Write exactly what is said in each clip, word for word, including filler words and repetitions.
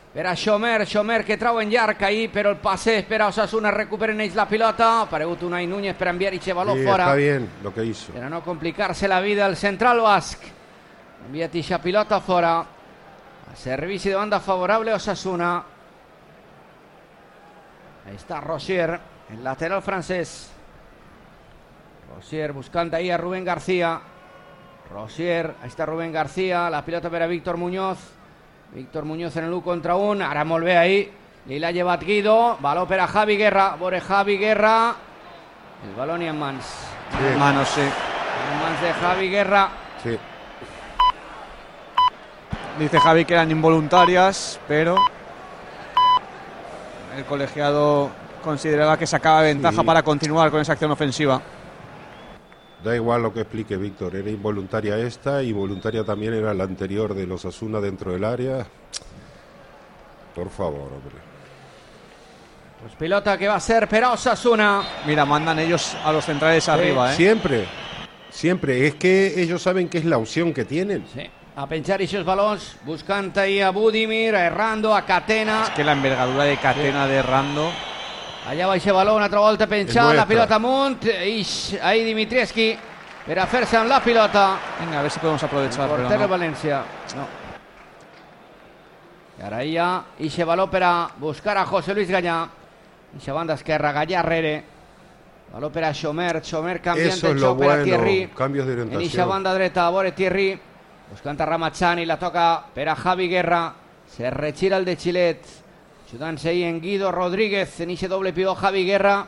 Espera Xomer, Xomer que trau en llarg ahí, però el passe espera Osasuna, recuperen ells la pilota. Ha aparegut Unai Núñez per enviar Ixe baló sí, fora. Está bien lo que hizo. Per a no complicar-se la vida el central basc. Envia Ixa pilota fora. A servici de banda favorable Osasuna. Ahí está Rosier, el lateral francés. Rosier buscant ahí a Rubén García. Rosier, ahí está Rubén García. La pilota per a Víctor Muñoz. Víctor Muñoz en el u contra un. Ara molt bé ahí. Li l'ha llevat Guido. Baló per a Javi Guerra. Vore Javi Guerra. El balón y en mans. Sí. En manos, sí. En mans de Javi Guerra. Sí. Dice Javi que eran involuntarias, pero el colegiado consideraba que sacaba ventaja sí. para continuar con esa acción ofensiva. Da igual lo que explique Víctor, era involuntaria esta y voluntaria también era la anterior de los Osasuna dentro del área. Por favor, hombre. Pues pilota que va a ser per a Osasuna. Mira, mandan ellos a los centrales sí. arriba, ¿eh? Siempre, siempre. Es que ellos saben que es la opción que tienen. Sí. A penchar esos balons, buscant ahí a Budimir, a Errando, a Catena. Es que la envergadura de Catena sí. de Errando. Allà va aquest baló, una altra volta penjant, la pilota amunt, ix ahí Dimitrievski per a fer-se amb la pilota. Venga, a ver si podemos aprovechar. El portero no. València. No. I ara hi ha aquest baló per a buscar a José Luis Gallà. Eixa banda esquerra, Gallà rere. Baló per a Xomer, Xomer canviant el joc per a Thierry. Cambios de orientació. En eixa banda dreta, a veure Thierry. Buscant a Ramachani, la toca per a Javi Guerra. Se retira el de Xilet. Ajudant-se ahí en Guido Rodríguez, en eixe doble pivot Javi Guerra.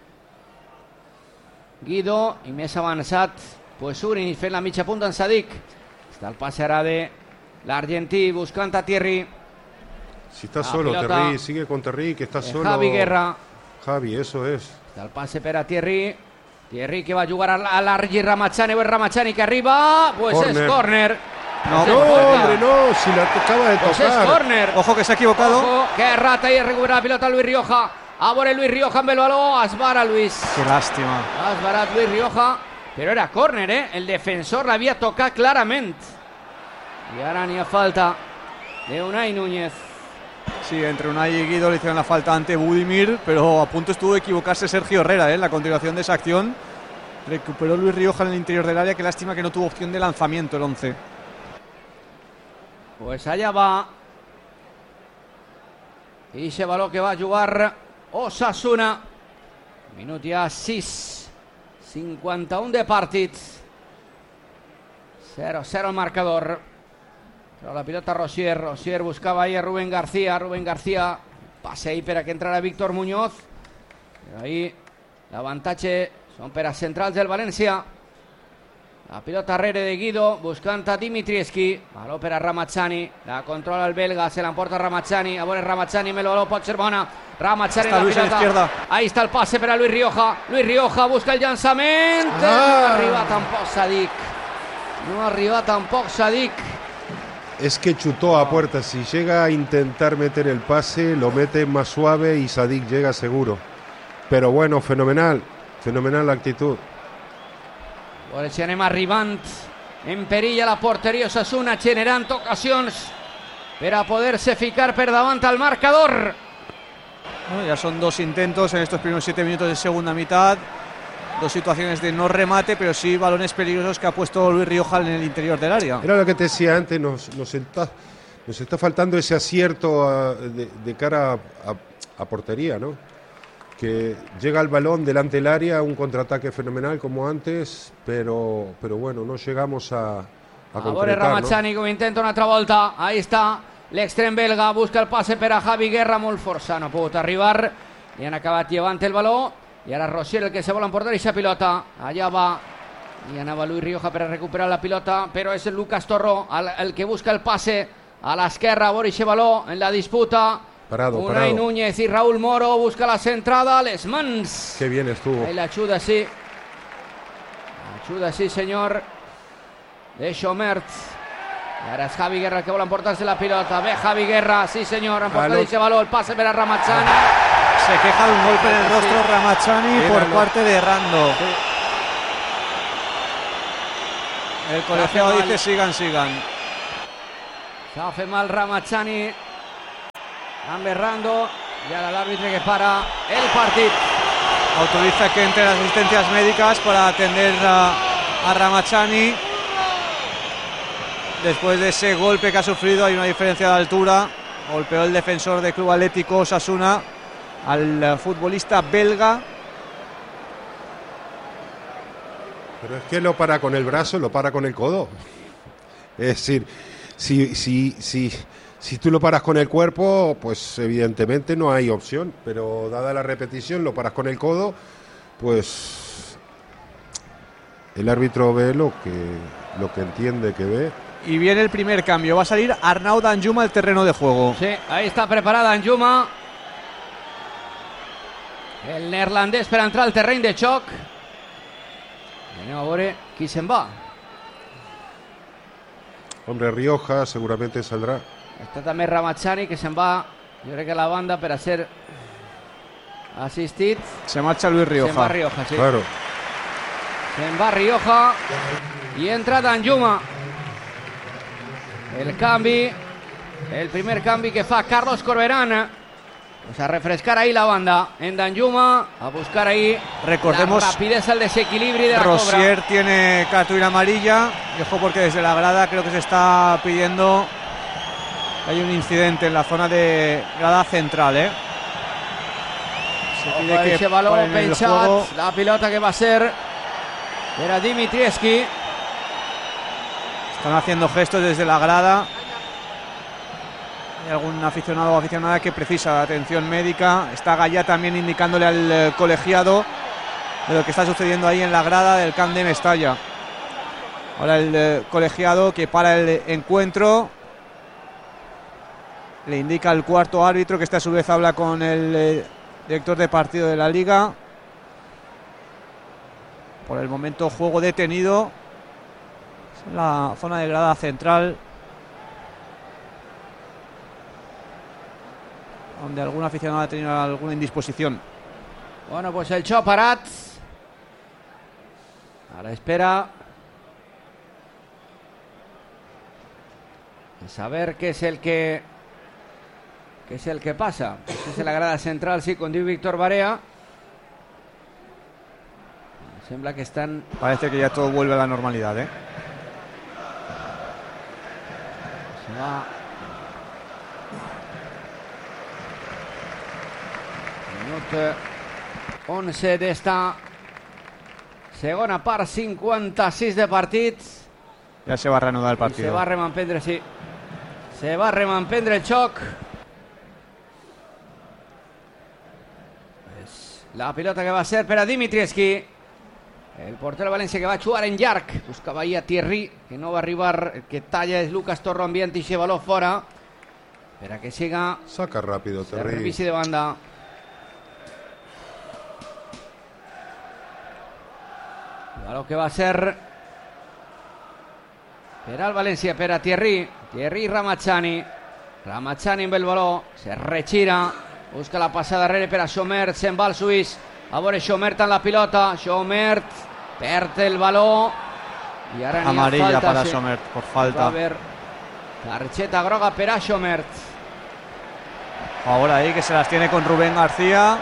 Guido, i més avançat, pues Urin fent la mitja punta en Sadik. Està el passe ara de l'argentí buscant a Thierry. Si está solo Thierry, sigue con Thierry, que está solo. Javi Guerra. Javi, eso es. Està el passe per a Thierry. Thierry que va a jugar a l'Argi Ramachani, o Ramachani que arriba, pues corner. Es córner. No, no, hombre, no, si la acaba de tocar. Pues es córner. Ojo que se ha equivocado. Ojo, que rata y recupera la pilota Luis Rioja. Ahora Luis Rioja en el balón, Asbara Luis. Qué lástima. Asbara Luis Rioja, pero era córner, ¿eh? El defensor la había tocado claramente. Y ahora ni a falta de Unai Núñez. Sí, entre Unai y Guido le hicieron la falta ante Budimir, pero a punto estuvo de equivocarse Sergio Herrera, ¿eh? En la continuación de esa acción. Recuperó Luis Rioja en el interior del área, qué lástima que no tuvo opción de lanzamiento el once. Pues allá va. I ese baló que va a jugar Osasuna. Minut ja sis. cinquanta-un de partit. cero cero el marcador. Però la pilota Rosier. Rosier buscava ahí a Rubén García. Rubén García pase ahí per a que entrara Víctor Muñoz. Però ahí l'avantatge són per a centrals del València. La pilota rere de Guido, buscant a Dimitrievski. Baló per a Ramachani, la controla el belga, se l'emporta Ramachani. A veure Ramachani, el baló pot ser bona. Ramachani en la Luis pilota. Ahí está el pase per a Luis Rioja. Luis Rioja busca el llançament. Ah. No arriba tampoc Sadik. No arriba tampoc Sadik. Es que chutó a puerta. Si llega a intentar meter el pase, lo mete más suave y Sadik llega seguro. Pero bueno, fenomenal. Fenomenal la actitud. Ora ci anem arribant en perill a la porteria Osasuna, generant ocasions per a poder-se ficar per davant al marcador. Bueno, ya son dos intentos en estos primeros siete minutos de segunda mitad. Dos situaciones de no remate, pero sí balones peligrosos que ha puesto Luis Rioja en el interior del área. Era lo que te decía antes, nos, nos, está, nos está faltando ese acierto a, de, de cara a, a, a portería, ¿no? Que llega el balón delante del área, un contraataque fenomenal como antes, pero, pero bueno, no llegamos a, a concretar. Ahora Ramachani, ¿no? Como intenta una altra volta, ahí está l'extrem belga, busca el passe per a Javi Guerra, molt forçat, no ha pogut arribar, li han acabat llevant el baló, i ara Rosier el que se vol emportar aquesta pilota, allà va, i anava Luis Rioja per a recuperar la pilota, però és el Lucas Torró el, el que busca el passe a l'esquerra, a veure aquest baló en la disputa. Parado, Unai parado. Núñez y Raúl Moro busca la centrada, les mans. Qué bien estuvo. Ahí la ayuda, sí. La ayuda, sí, señor. De Xomert. Y ahora es Javi Guerra el que vuelve a emportarse la pilota. Ve Javi Guerra, sí, señor. Emporta ese balón, el pase para Ramachani. Se queja de un golpe en el rostro sí. Ramachani sí, por parte de Rando. Sí. El colegiado dice sigan, sigan. Se hace mal Ramachani. Están berrando. Y ahora el árbitro que para el partido. Autoriza que entre las asistencias médicas para atender a, a Ramachani. Después de ese golpe que ha sufrido, hay una diferencia de altura. Golpeó el defensor del Club Atlético Osasuna al futbolista belga. Pero es que lo para con el brazo, lo para con el codo. Es decir, si, si, si, si tú lo paras con el cuerpo, pues evidentemente no hay opción. Pero dada la repetición, lo paras con el codo, pues el árbitro ve lo que, lo que entiende que ve. Y viene el primer cambio. Va a salir Arnau Danjuma al terreno de juego. Sí, ahí está preparada Danjuma. El neerlandès per entrar al terreny de xoc. I anem a veure qui se'n va. Hombre, Rioja seguramente saldrá. Està també Ramachani, que se'n va, jo crec que a la banda per a ser assistit. Se marcha Luis Rioja. Se'n va Rioja, sí. Claro. Se'n va Rioja i entra Danjuma. El canvi, el primer canvi que fa Carlos Corberán, pues a refrescar ahí la banda en Danjuma, a buscar ahí Recordemos, la rapidez, el desequilibrio de la Rosier cobra. tiene cartulina amarilla. Y ojo, porque desde la grada creo que se está pidiendo que hay un incidente en la zona de grada central, ¿eh? Se pide Ojo, que ese balón paren el pensat, juego. la pilota que va a ser era Dimitrievski. Están haciendo gestos desde la grada. Hay algún aficionado o aficionada que precisa atención médica. Está Gallá también indicándole al eh, colegiado de lo que está sucediendo ahí en la grada del Camp de Mestalla. Ahora el eh, colegiado que para el encuentro. Le indica al cuarto árbitro, que este a su vez habla con el eh, director de partido de la liga. Por el momento juego detenido. En la zona de grada central, donde algún aficionado ha tenido alguna indisposición. Bueno, pues el xoc parat a la espera de saber qué es el que qué es el que pasa. Este es en la grada central, sí, con Diu Víctor Barea. Sembla que están. Parece que ya todo vuelve a la normalidad, ¿eh? Se va. Minut onze d'esta segona part, cinquanta-sis de partits. Ya se va a reanudar el I partido. se va a remampendre, sí. Se va a remampendre el xoc. Pues la pilota que va a ser per a Dimitrievski. El portero de València que va a jugar en llarg. Buscava ahir a Thierry, que no va a arribar. El que talla és Lucas Torro, ambient i ese baló fora. Per a que siga Saca rápido, Terry. servici de banda. El baló que va a ser per al València, per a Thierry. Thierry Ramachani. Ramachani amb el baló. Se retira. Busca la passada darrere per a Schomertz. Se'n va el suís. A veure Schomertz en la pilota. Schomertz perd el baló. I ara n'hi ha Amarilla falta, para sí. Schomertz por Va a falta. haver targeta groga per a Schomertz. Ahora ahí que se las tiene con Rubén García.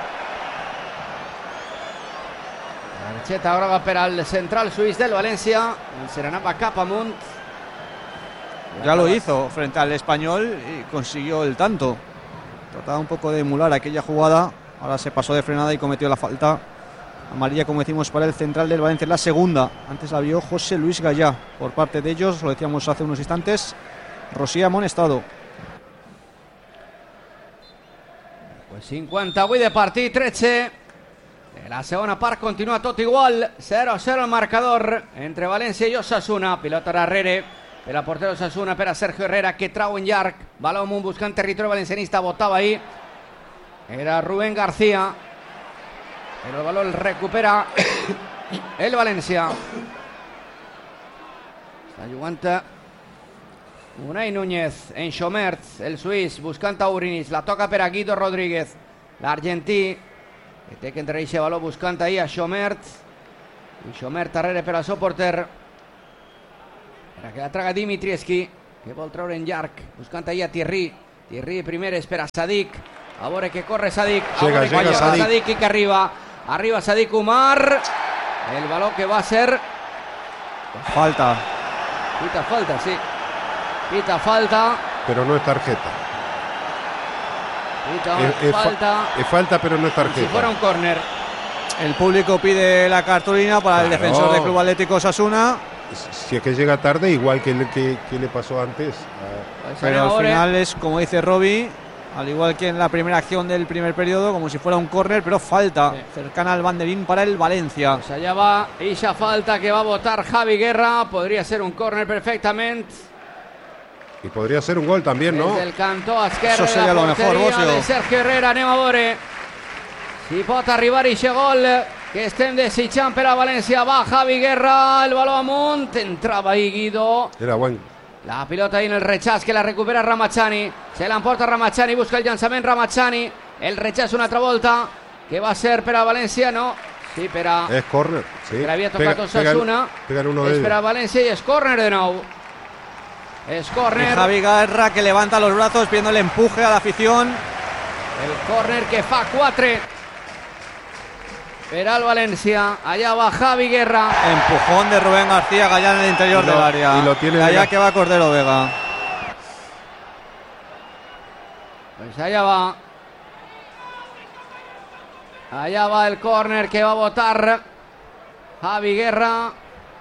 Targeta groga per al central suís del València. Se n'anava cap amunt. Ya lo hizo frente al Español y consiguió el tanto. Trataba un poco de emular aquella jugada. Ahora se pasó de frenada y cometió la falta. Amarilla, como decimos, para el central del Valencia. La segunda. Antes la vio José Luis Gallá. Por parte de ellos, lo decíamos hace unos instantes, Rosier amonestado. Pues cinquanta-vuit de partit, tretze. De la segona part continua tot igual. zero a zero el marcador entre València i Osasuna. Pilota darrere per al porter Osasuna, per a Sergio Herrera, que trau en llarg. Baló amunt buscant territori valencianista. Votava ahí. Era Rubén García. Pero el balón recupera el València. Està jugant Unai Núñez en Schomertz, el suís, buscant a Urinis. La toca per a Guido Rodríguez, l'argentí, que té que entrar aquest baló buscant ahir a Schomertz. I Schomertz darrere per al seu porter. Per a que la traga Dimitrievski, que vol treure en llarg, buscant ahir a Thierry. Thierry primer espera Sadik. Ahora que corre Sadik. Llega, Ahora llega que Sadik. Sadik y que arriba. Arriba Sadik Umar. El balón que va a ser. Falta. Pita falta, sí. Pita falta. Pero no es tarjeta. Pita Es, es fa- falta. es falta, pero no es Si tarjeta. fuera un córner. El público pide la cartulina para el Claro. defensor del Club Atlético Osasuna, Si es que llega tarde, igual que, le- que, que le pasó antes. a- Pues pero al ahora- final es, como dice Robbie, al igual que en la primera acción del primer periodo, como si fuera un córner, pero falta Sí. cercana al banderín para el Valencia. Pues allá va Isha falta que va a votar Javi Guerra. Podría ser un córner perfectamente. Y podría ser un gol también, ¿no? Desde el canto a esquerra Eso de sería la lo mejor, portería Bosio. de Sergio Herrera, anem a veure si pot arribar i gol que estem desitjant per a València. Va Javi Guerra, el baló amunt, entrava ahí Guido. Era buen. La pilota ahí en el rechaç que la recupera Ramachani. Se l'emporta Ramachani, busca el llançament Ramachani. El rechaç una altra volta que va a ser per a València, no. Sí, per a... Es córner. Sí. que l'havia Pega- tocat Osasuna. pegan- pegan uno de És per a ellos. València i és córner de nou. És Y córner. Javi Guerra que levanta los brazos pidiendo el empuje a la afición. El córner que fa quatre per al València. Allà va Javi Guerra. Empujón de Rubén García Gallán en el interior Y lo- del área. y lo tiene allá Vega. que va Cordero Vega. Pues allá va. Allá va el córner que va a votar Javi Guerra.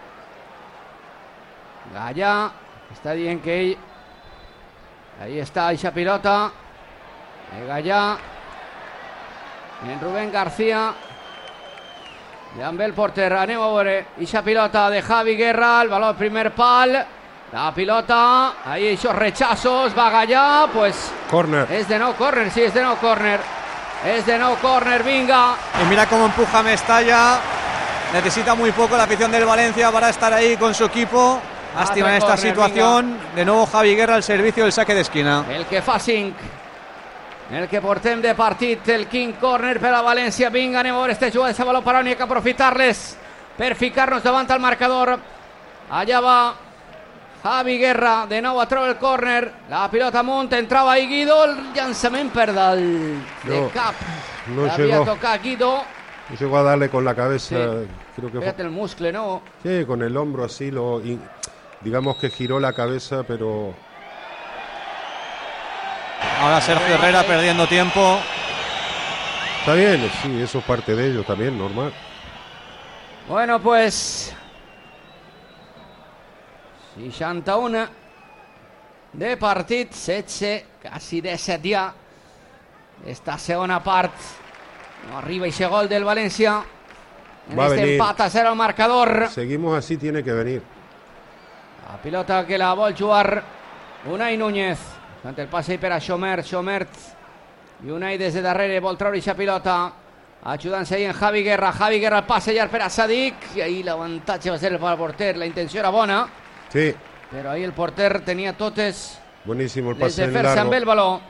Gallà. Està dient que ell... Ahí està eixa pilota. De Gallà. En Rubén García. I amb el porter, anem a veure eixa pilota de Javi Guerra, el baló al primer pal, la pilota, ahí esos rechazos, va Gallà, pues Córner. és de nou córner, sí, és de nou córner, és de nou córner, vinga. Y mira cómo empuja Mestalla. Necesita muy poco la afición del Valencia para estar ahí con su equipo. Lástima en esta Altre córner, situación. De nuevo Javi Guerra al servicio del saque de esquina. El que fa cinc, el que portem de partit, el quinc córner per a València. Vinga, anem a veure este jugador de baló per n'hi ha que aprofitar-les per ficar-nos davant al marcador. Allà va Javi Guerra, de nou a treure el córner, la pilota amunt, entrava ahí Guido, el llançament per dalt de No, cap. no L'havia llegó. tocat Guido. Llegó a darle con la cabeza. Sí. Creo que Fíjate el muscle, ¿no? fue. Sí, con el hombro así. lo y, Digamos que giró la cabeza, pero. Ahora Sergio Herrera perdiendo tiempo. Está bien, sí, eso es parte de ello también, normal. Bueno, pues seixanta-u de partit, setze, quasi disset ja. Esta segona part no arriba ese gol del València. En Va a este venir. empat a cero al marcador. Seguimos así, tiene que venir. La pilota que la vol jugar Unai Núñez. Ante el passe per a Xomert, Xomert. I Unai des de darrere vol treure aquesta pilota. Ajudant-se ahí en Javi Guerra. Javi Guerra el passe llarg per a Sadik. I ahí l'avantatge va ser per al porter. La intenció era bona, Sí, però ahí el porter tenia totes buenísimo el les pase de en fer-se largo. amb el baló.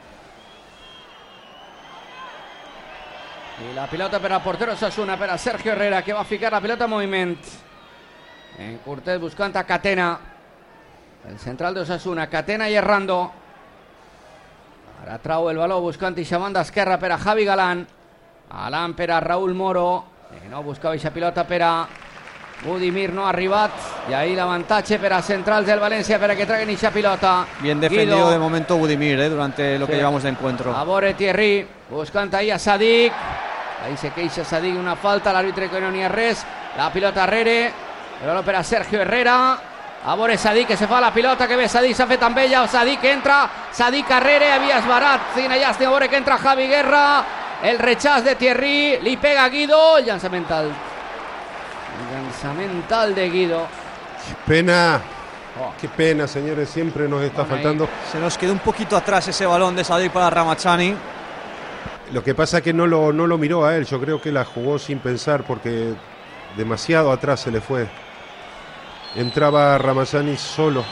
I la pilota per al porter Osasuna, per a Sergio Herrera, que va ficar la pilota en moviment. En Cortés buscant a Catena. El central de Osasuna, Catena i Errando. Ara trau el baló buscant eixa banda esquerra per a Javi Galán. Galán per a Raúl Moro. Que no buscava eixa pilota per a Budimir, no ha arribat. I ahí l'avantatge per a centrals del València per a que traguen eixa pilota. Bien defendido Guido. de momento Budimir, eh, durante lo que Sí. llevamos de encuentro. A veure Thierry, buscant ahí a Sadik. Ahí se queixa Sadik, una falta, l'àrbitre que no n'hi ha res. La pilota arrere, el baló per a Sergio Herrera. A veure Sadik, que se fa la pilota, que bé Sadik, s'ha fet amb ella, Sadik entra, Sadik arrere, havia esbarat, quina llàstima, a veure que entra Javi Guerra, el rechaç de Thierry, li pega Guido, el llançament alt. El llançament alt de Guido. Pena, Oh. qué pena, señores, siempre nos está Bueno, ahí. faltando. Se nos quedó un poquito atrás ese balón de Sadik para Ramachani. Lo que pasa es que no lo, no lo miró a él, yo creo que la jugó sin pensar porque demasiado atrás se le fue. Entraba Ramazani solo.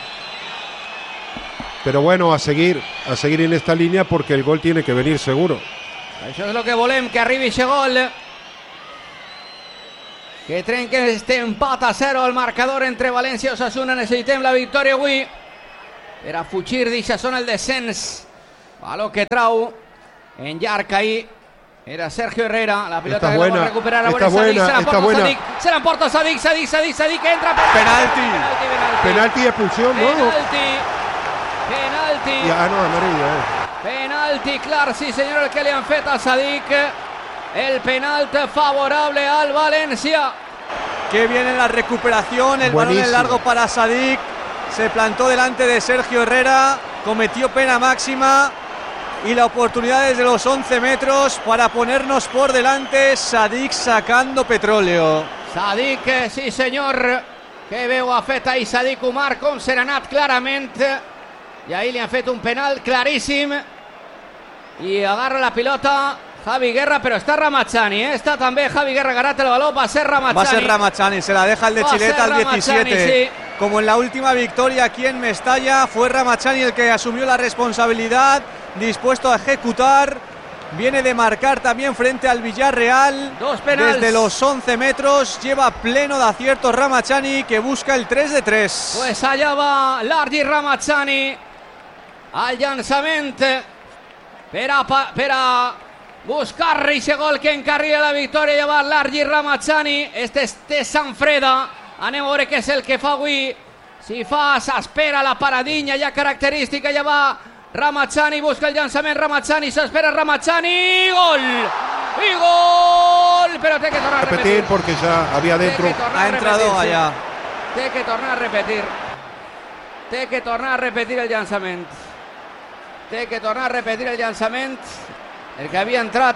Pero bueno, a seguir, a seguir en esta línea porque el gol tiene que venir seguro. Això és el que volem, que arribi aquest gol. Que trenquen este empat a zero al marcador entre València i Osasuna. Necessitem la victòria avui per a fugir d'aquesta zona el descens. Baló que trau en llarg ahí. Era Sergio Herrera, la pelota está que buena, la va a recuperar a está Sadik, buena, se la está porta buena. Sadik, se la emporta Sadik, Sadik, Sadik, Sadik, que entra. Penalti. Penalti, penalti. Penalti y expulsión, ¿no? Penalti, penalti. Y, ah, no, amarillo, eh. Penalti, clar, sí senyor, el que li han fet a Sadik. El penalti favorable al Valencia. Qué viene la recuperación, el Buenísimo. balón en largo para Sadik. Se plantó delante de Sergio Herrera, cometió pena máxima. Y la oportunidad desde los once metros para ponernos por delante. Sadik sacando petróleo. Sadik, sí senyor, que veu ha fet ahir Sadik Umar com serenat clarament, i ahir li han fet un penal claríssim i agarra la pilota Javi Guerra, però està Ramazani, eh? Està també Javi Guerra, agarrat el baló, va a ser Ramazani. Va a ser Ramazani, se la deja el de Va a Chileta ser al Ramazani, diecisiete. sí. Como en la última victoria aquí en Mestalla, fue Ramazani el que asumió la responsabilidad, dispuesto a ejecutar. Viene de marcar también frente al Villarreal. Dos penals. Desde los once metros, lleva pleno de acierto Ramazani, que busca el tres de tres. Pues allà va l'Argi Ramazani al llançament per a, per a buscar aquest gol que encarrila la victòria. Ja va l'Argi Ramazani, este és de Sanfreda. Anem a veure què és el que fa avui. Si fa, s'espera la paradinha ja característica. Ja va Ramazani, busca el llançament Ramazani, s'espera Ramazani, gol! I gol! Però té que tornar a repetir. Repetir porque ya había dentro. Té que tornar Ha a entrado repetir, sí. allá. Té que tornar a repetir. Té que tornar a repetir el llançament. Té que tornar a repetir el llançament. El que havia entrat.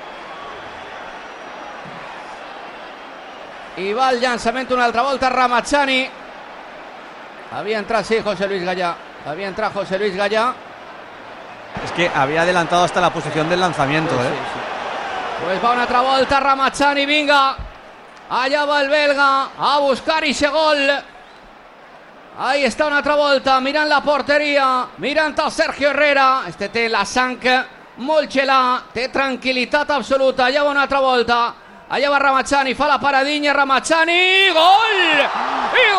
I va el llançament una altra volta Ramazani. Havia entrat, sí, José Luis Gallá. Havia entrat José Luis Gallá. Es que había adelantado hasta la posición del lanzamiento, Sí, ¿eh? sí, sí. Pues va una altra volta Ramazani, vinga. Allà va el belga a buscar ese gol. Ahí està una altra volta, mirant la porteria, mirant a Sergio Herrera. Este té la sang molt gelà, té tranquil·litat absoluta. Allà va una altra volta, allà va Ramazani, fa la paradinha Ramazani, gol! I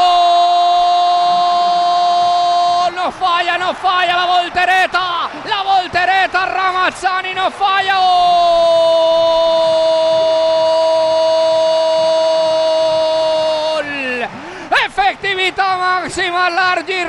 gol! No falla, no falla la voltereta, la voltereta Ramazani no falla, gol! Efectività màxima l'Argi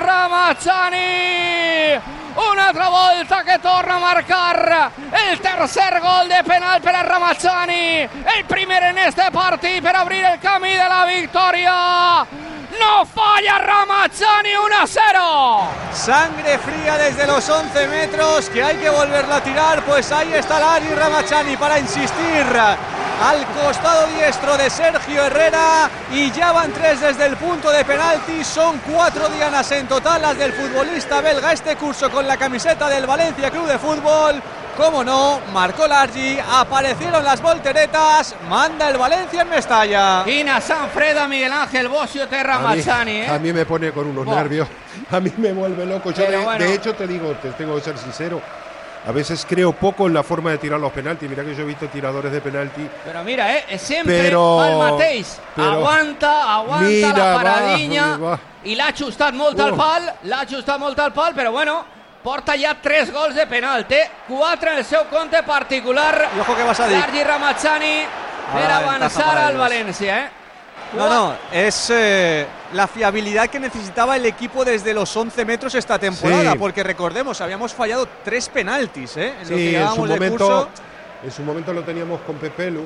Ramazani, un'altra volta che torna a marcar el tercer gol de penal per a Ramazani, el primer en este partit per abrir el camí de la victòria. No falla Ramazani, uno a cero. Sangre fría desde los once metros, que hay que volverla a tirar. Pues ahí está Larry Ramazani para insistir al costado diestro de Sergio Herrera. Y ya van tres desde el punto de penalti. Son cuatro dianas en total las del futbolista belga este curso con la camiseta del Valencia Club de Fútbol. Cómo no, marcó Largi, aparecieron las volteretas, manda el Valencia en Mestalla. Quina Sanfreda, Miguel Ángel Bocio, té Ramazani, a, mí, eh? a mí me pone con unos Buah. nervios, a mí me vuelve loco. Yo Pero de, bueno. de hecho te digo, te tengo que ser sincero, a veces creo poco en la forma de tirar los penaltis. Mira que yo he visto tiradores de penalti. Però mira, eh, sempre Però- fa el mateix. però- Aguanta, aguanta Mira, la va, paradinha va. i l'ha ajustat molt al Uh. pal, l'ha ajustat molt al pal, però bueno, porta ja tres gols de penal, té quatre en el seu compte particular. Y ojo que va Sadik. Largi Ramazani per Ahora ventaja avançar para al ellos. València, eh? No, no, es eh, la fiabilidad que necesitaba el equipo desde los once metros esta temporada, Sí. porque recordemos, habíamos fallado tres penaltis, ¿eh? En lo que Sí, en su llevábamos de momento, curso. en su momento lo teníamos con Pepelu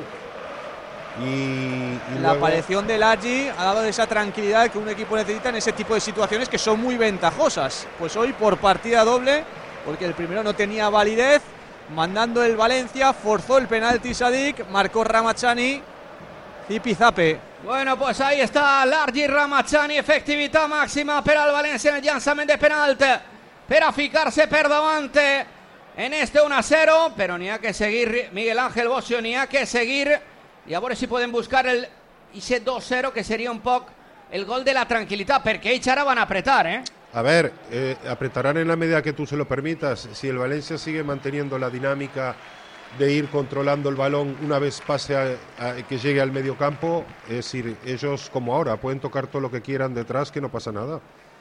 y, y La luego- aparición de Largi ha dado esa tranquilidad que un equipo necesita en ese tipo de situaciones que son muy ventajosas. Pues hoy por partida doble, porque el primero no tenía validez, mandando el Valencia, forzó el penalti Sadik, marcó Ramazani, zipizape. Bueno, pues ahí está Largi Ramazani, efectivitat màxima per al València en el llançament de penalt per a ficar-se per davant en este uno a cero, però n'hi ha que seguir, Miguel Ángel Bocio, n'hi ha que seguir i a veure si podem buscar el ese dos cero, que seria un poc el gol de la tranquil·litat, perquè ells ara van a apretar, eh? A ver, eh, apretarán en la medida que tú se lo permitas. Si el Valencia sigue manteniendo la dinámica de ir controlando el balón una vez pase a, a que llegue al medio campo, es decir, ellos como ahora pueden tocar todo lo que quieran detrás, que no pasa nada.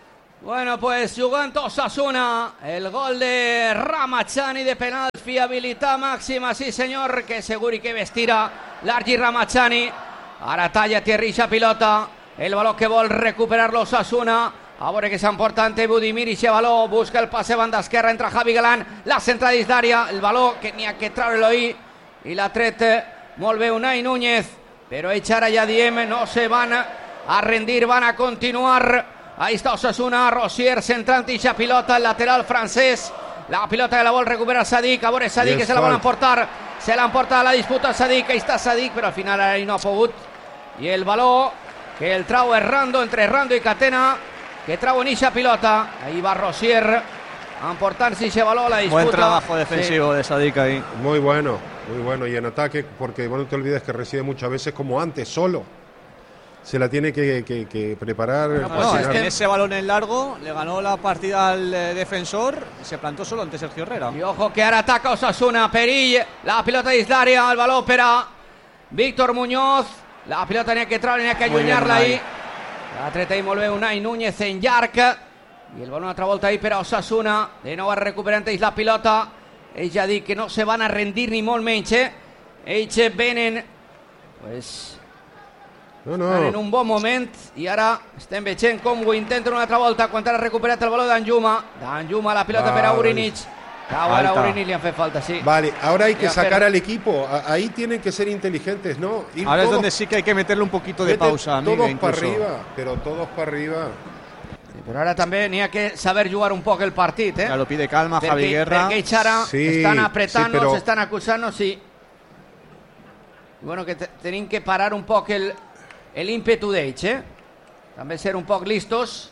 Bueno, pues jugant Osasuna, el gol de Ramazani de penal, fiabilitat màxima, sí senyor, que seguri que vestirà l'Argi Ramazani. Ara talla Thierry a pilota, el baló que vol recuperar l'Osasuna. A veure que s'emporta ante Budimir i baló, busca el passe banda esquerra, entra Javi Galán, la centra dins d'àrea, el baló que n'hi ha que treure-lo ahí, i l'ha tret molt bé Unai Núñez, però ells ara ja diem, no se van a rendir, van a continuar. Ahí está Osasuna, Rosier centrant i ja pilota, el lateral francès, la pilota que la vol recuperar Sadik, a veure Sadik que se la vol emportar, se l'emporta a la disputa Sadik, ahí està Sadik, però al final ahí no ha pogut, i el baló que el trau Errando, entre Errando i Catena, que trau en ixa pilota, ahí va Rosier, emportant-se ese baló a la disputa. Buen trabajo defensivo sí. de Sadik ahí. Muy bueno, muy bueno, y en ataque, porque bueno, no te olvides que recibe muchas veces como antes, solo. Se la tiene que, que, que preparar. No, no, es que en ese balón en largo le ganó la partida al eh, defensor y se plantó solo ante Sergio Herrera. Y ojo que ara ataca Osasuna, Perill, la pilota dins d'àrea, el baló per a Víctor Muñoz, la pilota n'hi ha que treure, n'hi ha que allunyar-la ahí. La treta ahí molt bé Unai Núñez en llarg, i el baló una altra volta ahí per a Osasuna, de nou recuperant ells la pilota. Ells ja dic que no se van a rendir ni molt menys, eh? Ells venen, pues... No, no. Estan en un bon moment i ara estem veient com ho intenten una altra volta quan ha recuperat el baló d'Anjuma. D'Anjuma la pilota vale. per a Urinic. Ahora a Urinic le hace falta, sí. Vale, ahora hay que sacar al equipo. Ahí tienen que ser inteligentes, ¿no? Ir ahora todos, es donde sí que hay que meterle un poquito de pausa. Todos amiga, para arriba, pero todos para arriba. Sí, però ara també n'hi ha que saber jugar un poc el partit, eh? Ya lo pide calma perquè, Javi Guerra. Perquè ells ara sí, estan apretant-nos, sí, però... estan acusant-nos, sí. Bueno, que tenim que parar un poc el... el ímpetu d'ells, eh? També ser un poc listos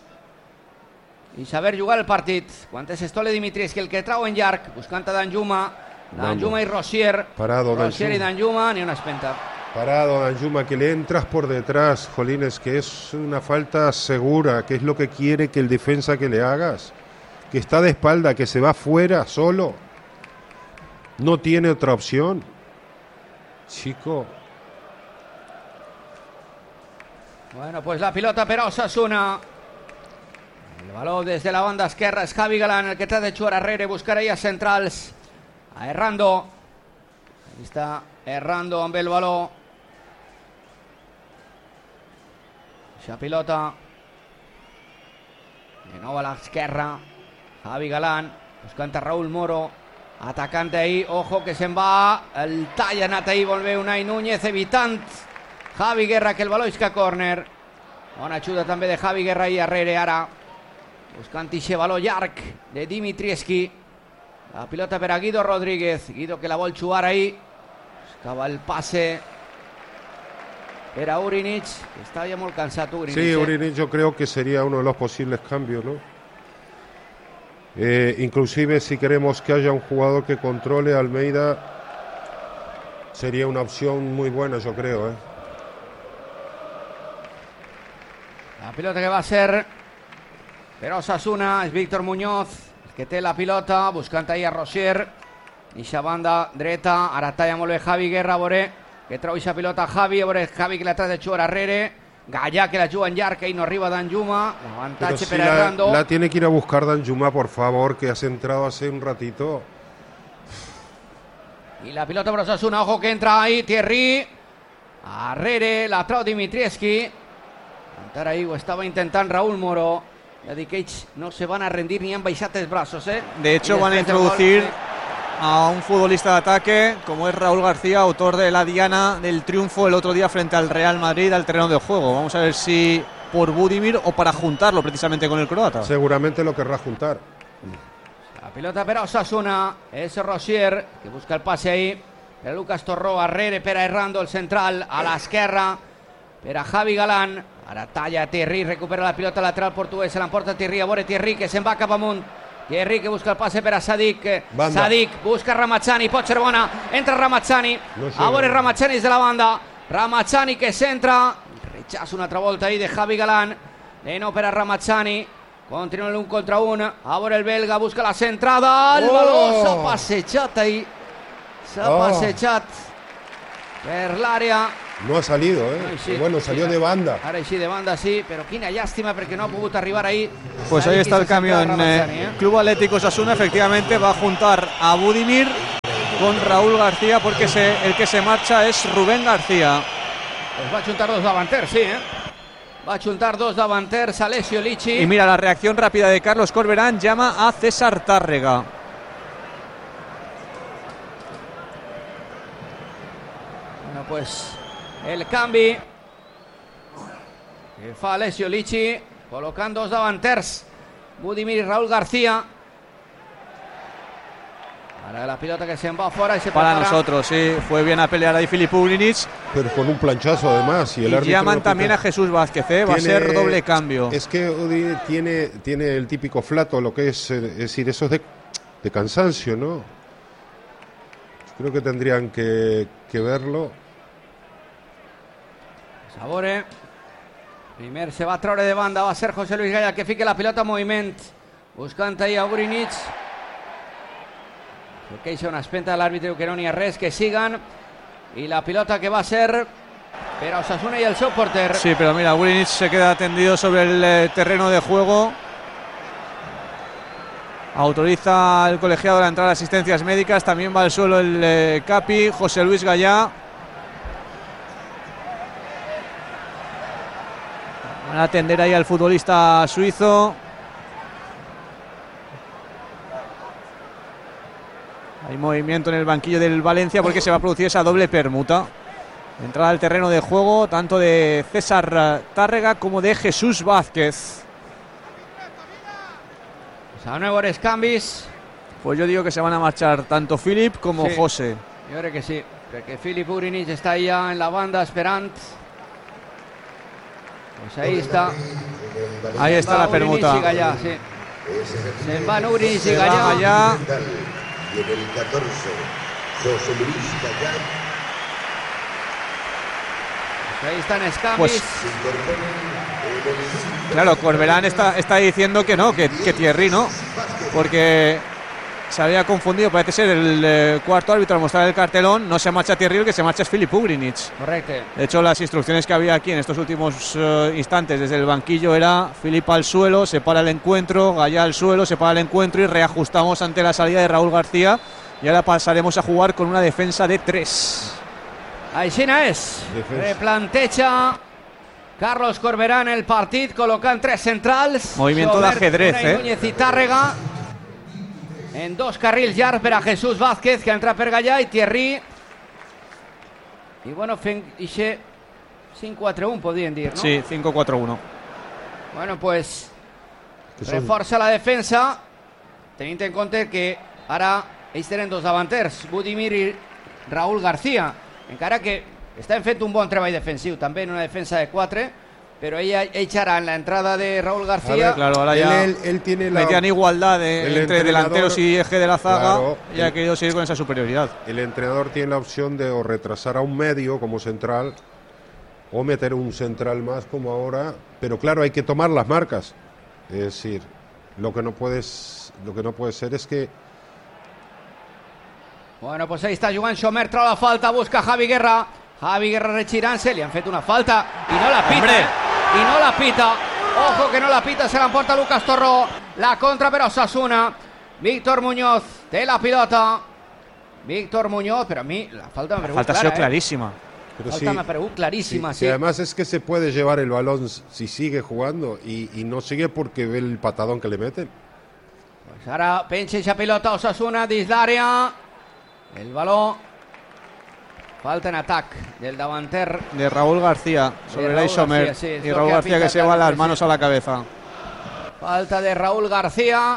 i saber jugar el partit. Quan és Stole Dimitris, que el que trau en llarg, buscant a Danjuma, Danjuma i Rosier. Parado, Rosier y Danjuma, ni una espenta. Parado, Danjuma, que le entras por detrás, Jolines, que es una falta segura, que es lo que quiere que el defensa que le hagas, que está de espalda, que se va fuera solo. No tiene otra opción. Chico... Bueno, pues la pilota per a Osasuna. El baló des de la banda esquerra és Javi Galán, el que trata de jugar arrere, buscar ahí a centrals. A Errando. Ahí està Errando amb el baló. Eixa pilota. De nou a l'esquerra. Javi Galán, buscant a Raúl Moro. Atacant ahí, ojo que se'n va. El tall ha anat ahí, molt bé Unai Núñez, evitant Javi Guerra que el baló isca córner. Bona ajuda també de Javi Guerra i arrere ara. Buscant ixe baló llarg de Dimitrievski. La pilota per a Guido Rodríguez. Guido que la vol jugar ahí. Buscava el passe per a Urinic, que està ja molt cansat Urinic. Sí, Urinic yo creo que sería uno de los posibles cambios, ¿no? Eh, inclusive si queremos que haya un jugador que controle a Almeida, sería una opción muy buena, yo creo, ¿eh? La pilota que va a ser per Osasuna és Víctor Muñoz, el que té la pilota, buscant ahí a Rosier. Ixa banda dreta, ara talla molt bé Javi Guerra, a veure que trau ixa pilota Javi, a veure Javi que la trata de jugar arrere. Gallà que la juga en llarg i no arriba Danjuma. L'avantatge si per a Errando. La, la tiene que ir a buscar Danjuma, por favor, que has entrado hace un ratito. Y la pilota per Osasuna, ojo que entra ahí Thierry. Arrere, la trau Dimitrievski. Ahí ho estava intentant Raúl Moro. Ja dic que ells no se van a rendir ni han baixat els brazos, eh? De hecho van a introducir a un futbolista de ataque como es Raúl García, autor de la diana del triunfo el otro día frente al Real Madrid al terreno de juego. Vamos a ver si por Budimir o para juntarlo precisamente con el croata. Seguramente lo querrá juntar. La pilota per a Osasuna és Rosier, que busca el passe ahí per a Lucas Torró, arrere per a Errando, el central, a l'esquerra per a Javi Galán. Ara talla Thierry, recupera la pilota lateral portuguès, se l'emporta Thierry, a veure Thierry que se'n va cap amunt. Thierry que busca el passe per a Sadik. Banda. Sadik busca Ramazani, pot ser bona, entra Ramazani, no sé, a veure Ramazani des de la banda. Ramazani que centra, rechaza una altra volta ahí de Javi Galán, de nou per a Ramazani. Continua l'un contra un, a veure el belga, busca la centrada, el oh. baló s'ha passejat ahí, s'ha oh. passejat per l'àrea No ha salido, ¿eh? Ai, sí, bueno, sí, salió sí, de banda. Ara sí, de banda sí, però quina llàstima perquè no ha pogut arribar ahí. Pues ahí está el cambio en eh, Club Atlético Osasuna. Efectivamente va a juntar a Budimir con Raúl García, porque se, el que se marcha es Rubén García. Pues va a juntar dos davanters, sí, eh? Va a juntar dos davanters, Alessio Lichi. Y mira la reacción rápida de Carlos Corberán, llama a César Tárrega. Bueno, pues el canvi que fa Alessio Lichi, col·locant dos davanters, Budimir i Raúl García. Ahora la pelota que se va afuera y se Para prepara. nosotros, sí, fue bien a pelear ahí Filip Ugrinic. Pero con un planchazo además. Y, el Y árbitro llaman no pita. también a Jesús Vázquez, ¿eh? Va a Tiene- ser doble cambio. Es que Udi tiene, tiene el típico flato, lo que es, eh, es decir, eso es de, de cansancio, ¿no? Creo que tendrían que, que verlo. Sabore. Primer se va a treure de banda, va a ser José Luis Gaya que fique la pilota en moviment. Buscant ahí a Ugrinic. Se queixa una espenta de l'àrbitre, diu que no n'hi ha res, que sigan. Y la pilota que va a ser per a Osasuna y el seu porter. Sí, pero mira, Ugrinic se queda tendido sobre el eh, terreno de juego. Autoriza el colegiado la entrada de asistencias médicas. También va al suelo el eh, Capi, José Luis Gallá. Van a atender ahí al futbolista suizo. Hay movimiento en el banquillo del Valencia porque se va a producir esa doble permuta. Entrada al terreno de juego tanto de César Tárrega como de Jesús Vázquez. Pues a nuevos canvis. Pues yo digo que se van a marchar tanto Filip como Sí. José. Jo crec que sí, perquè Filip Ugrinic està ja en la banda esperant. Pues ahí está. Ahí está Va la Ugrinic permuta. y Gallá, sí. Se van Ugrinic y Se va Gallá. Gallá. Y en el catorce, José Luis Gallá Pues ahí están els canvis. Pues se incorpora en el cinco. claro, Corberán está, está diciendo que no, que, que Thierry no, porque se había confundido, parece ser el eh, cuarto árbitro al mostrar el cartelón. No se marcha Thierry, el que se marcha es Filip Ugrinic. Correcte. De hecho, las instrucciones que había aquí en estos últimos eh, instantes desde el banquillo era Filip al suelo, se para el encuentro, Gallá al suelo, se para el encuentro y reajustamos ante la salida de Raúl García. Y ahora pasaremos a jugar con una defensa de tres. Aixina és. Defensa. Replanteja Carlos Corberán el partit, col·locant tres centrals. Movimiento de Sobert, ajedrez, Unai eh. Núñez i Tàrrega. En dos carrils llargs per a Jesús Vázquez, que entra per Gallà, i Thierry. I bueno, fent ixe cinc quatre un, podríem dir, no? Sí, cinco cuatro uno. Bueno, pues Que son- reforça la defensa, tenint en compte que ara ells tenen dos davanters, Budimir i Raúl García, encara que estan fent un bon treball defensiu, també en una defensa de quatre, però ella, ells ara en la entrada de Raúl García... A ver, Claro, ahora él, ya él- él tiene la, metían igualdad de- el entre entrenador- delanteros y eje de la zaga, Claro, y ha el- querido seguir con esa superioridad. el entrenador tiene la opción de o retrasar a un medio como central o meter un central más como ahora, pero claro, hay que tomar las marcas. Es decir, lo que no puedes, lo que no puede ser es que Bueno, pues ahí está jugant Xomer, trau la falta, busca Javi Guerra. Javi Guerra retirant-se, li han fet una falta i no la pita, Hombre. eh? I no la pita. Ojo que no la pita, se l'emporta Lucas Torró. La contra per Osasuna. Víctor Muñoz té la pilota. Víctor Muñoz, pero a mi la falta me La pregunta falta ha clara, sido eh? clarísima. pero Falta sí, me pregunta clarísima, sí, sí. sí, además es que se puede llevar el balón si sigue jugando y, y no sigue porque ve el patadón que le meten. Pues ara penja eixa pilota Osasuna dins l'àrea. El baló. Falta en atac del davanter. De Raúl García sobre De Ray Raúl Sommer. García, sí, es Y lo Raúl que ha García que pitado se va el las presidente. manos a la cabeza. Falta de Raúl García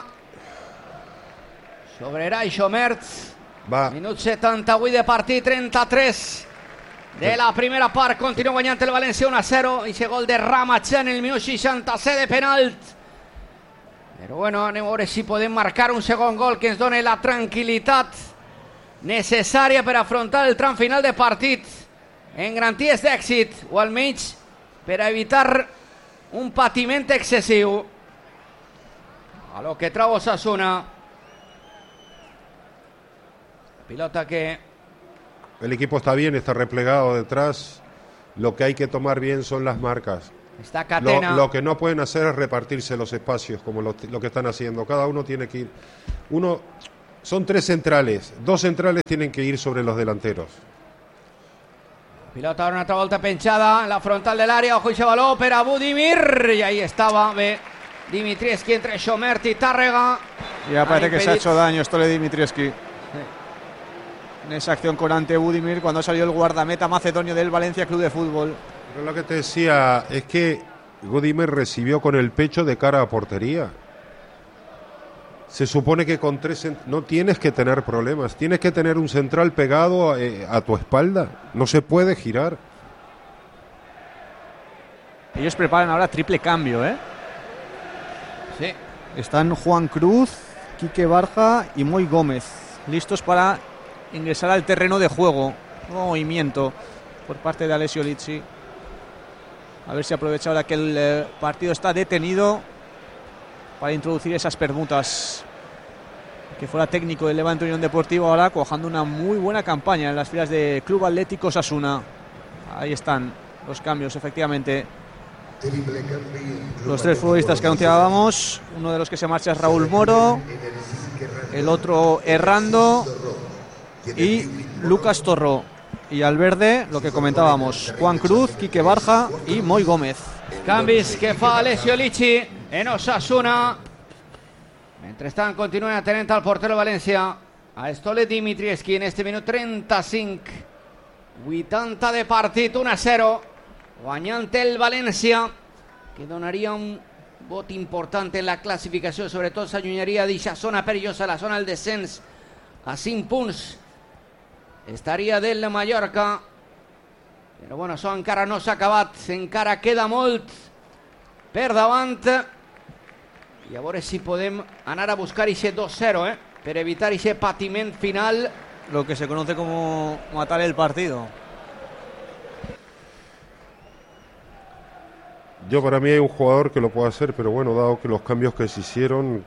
sobre Eray Xomertz. Va, Minut setanta-vuit de partit, trenta-tres de la primera part. Continua guanyant el València un a zero. I gol de Ramatxa en el minut seixanta-set de penalt. Però bueno, anem a veure si podem marcar un segon gol que ens doni la tranquil·litat necessària per afrontar el tram final de partit en garanties d'èxit, o almenys per a evitar un patiment excessiu. A lo que trau Osasuna. Pilota que el equipo está bien, está replegado detrás. lo que hay que tomar bien son las marcas. Está Catena. Lo, lo que no pueden hacer es repartirse los espacios como lo, lo que están haciendo. Cada uno tiene que ir. Uno, son tres centrales. Dos centrales tienen que ir sobre los delanteros. Pilota una otra volta penchada en la frontal del área. Ojo y se baló per a Budimir. Y ahí estaba. Ve Dimitrievski entre Schomerti y Tárrega. Ya parece que se ha hecho daño Stole Dimitrievski. Sí. En esa acción con ante Budimir cuando salió el guardameta macedonio del Valencia Club de Fútbol. Pero lo que te decía es que Budimir recibió con el pecho de cara a portería. Se supone que con tres no tienes que tener problemas, tienes que tener un central pegado eh, a tu espalda, no se puede girar. Ellos preparan ahora triple cambio, ¿eh? Sí. Están Juan Cruz, Quique Barja y Moy Gómez, listos para ingresar al terreno de juego. Nuevo movimiento por parte de Alessio Lizzi. A ver si aprovecha ahora que el eh, partido está detenido para introducir esas permutas. Que fuera técnico del Levante Unión Deportivo, ahora cuajando una muy buena campaña en las filas de Club Atlético Osasuna. Ahí están los cambios, efectivamente. Los tres futbolistas que anunciábamos. Uno de los que se marcha es Raúl Moro, el otro Errando y Lucas Torro. Y al verde, lo que comentábamos, Juan Cruz, Quique Barja y Moy Gómez. Canvis que fa Alessio Lizzi en Osasuna. Mentrestant continua atenent al portero València, a Stole Dimitrievski en este minut trenta-cinc. vuitanta de partit, un a zero. Guanyant el València, que donaria un vot important en la classificació, sobretot s'allunyaria d'aquesta zona perillosa, la zona del descens, a cinc punts. Estaria del Mallorca, però bueno, això encara no s'ha acabat, encara queda molt per davant, i a veure si podem anar a buscar ese dos cero, eh? Per evitar ese patiment final. Lo que se conoce como matar el partido. Yo para mí hay un jugador que lo puede hacer, pero bueno, dado que los cambios que se hicieron,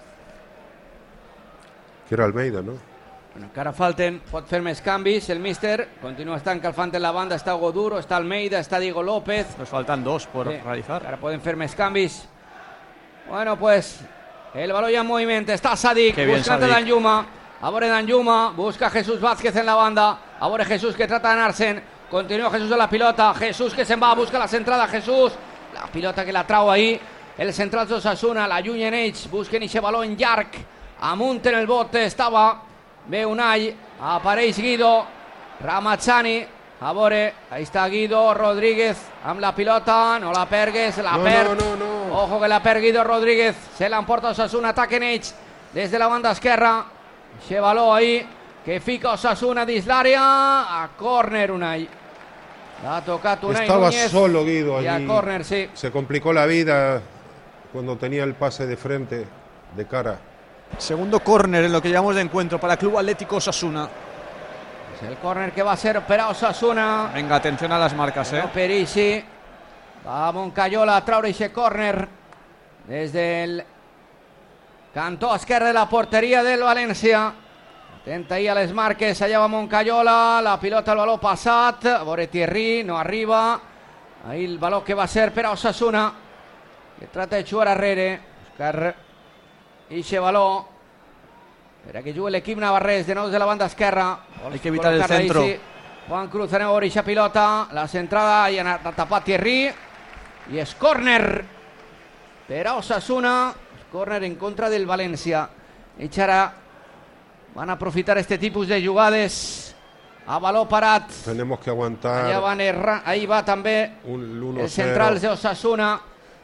que era Almeida, ¿no? Bueno, encara falten, pot fer més canvis el míster, continua estant calfant en la banda, està Hugo Duro, està Almeida, està Diego López. Nos faltan dos por sí, realizar. Encara poden fer més canvis. Bueno, pues el balón ya en movimiento, está Sadik, buscando a Danjuma, ahora Danjuma, busca a Jesús Vázquez en la banda, ahora Jesús que trata de ganarse, continúa Jesús en la pilota, Jesús que se va, busca la centrada, Jesús, la pilota que la trau ahí, el central de Osasuna, la llunyen ells, busquen ese balón llarg, amunt en el bote, estava, ve Unai, apareix Guido, Ramazzani, a veure, ahí está Guido Rodríguez amb la pilota, no la pergues, la no, perd, no, no, no. Ojo que la perd Guido Rodríguez, se l'emporta Osasuna, ataquen ells des de la banda esquerra, ese baló ahí que fica Osasuna dins l'àrea, a córner Unai, l'ha tocat Unai Estaba Núñez, solo Guido y a allí. córner, sí. Se complicó la vida cuando tenía el pase de frente, de cara. Segundo córner en lo que llevamos de encuentro para Club Atlético Osasuna. Es el córner que va a ser per a Osasuna. Venga, atención a las marcas, eh. Perisi. Va Moncayola a traure ese córner desde el cantó esquerre de la porteria del València. Atenta ahí a les marques, allà va Moncayola, la pilota al baló passat, a veure Thierry, no arriba. Ahí el baló que va a ser per a Osasuna, que trata de jugar arrere, buscar ixe baló, per a que jugui l'equip navarrès de nou de la banda esquerra. Hay que evitar el centro. Ahí, sí. Juan Cruz aneu a veure ixa pilota, la centrada i ha tapat Thierry, i és córner per a Osasuna, córner en contra del València. Ells ara van a aprofitar este tipus de jugades a baló parat. Tenemos que aguantar. Allà van errar, ahí va també un, el central de Osasuna.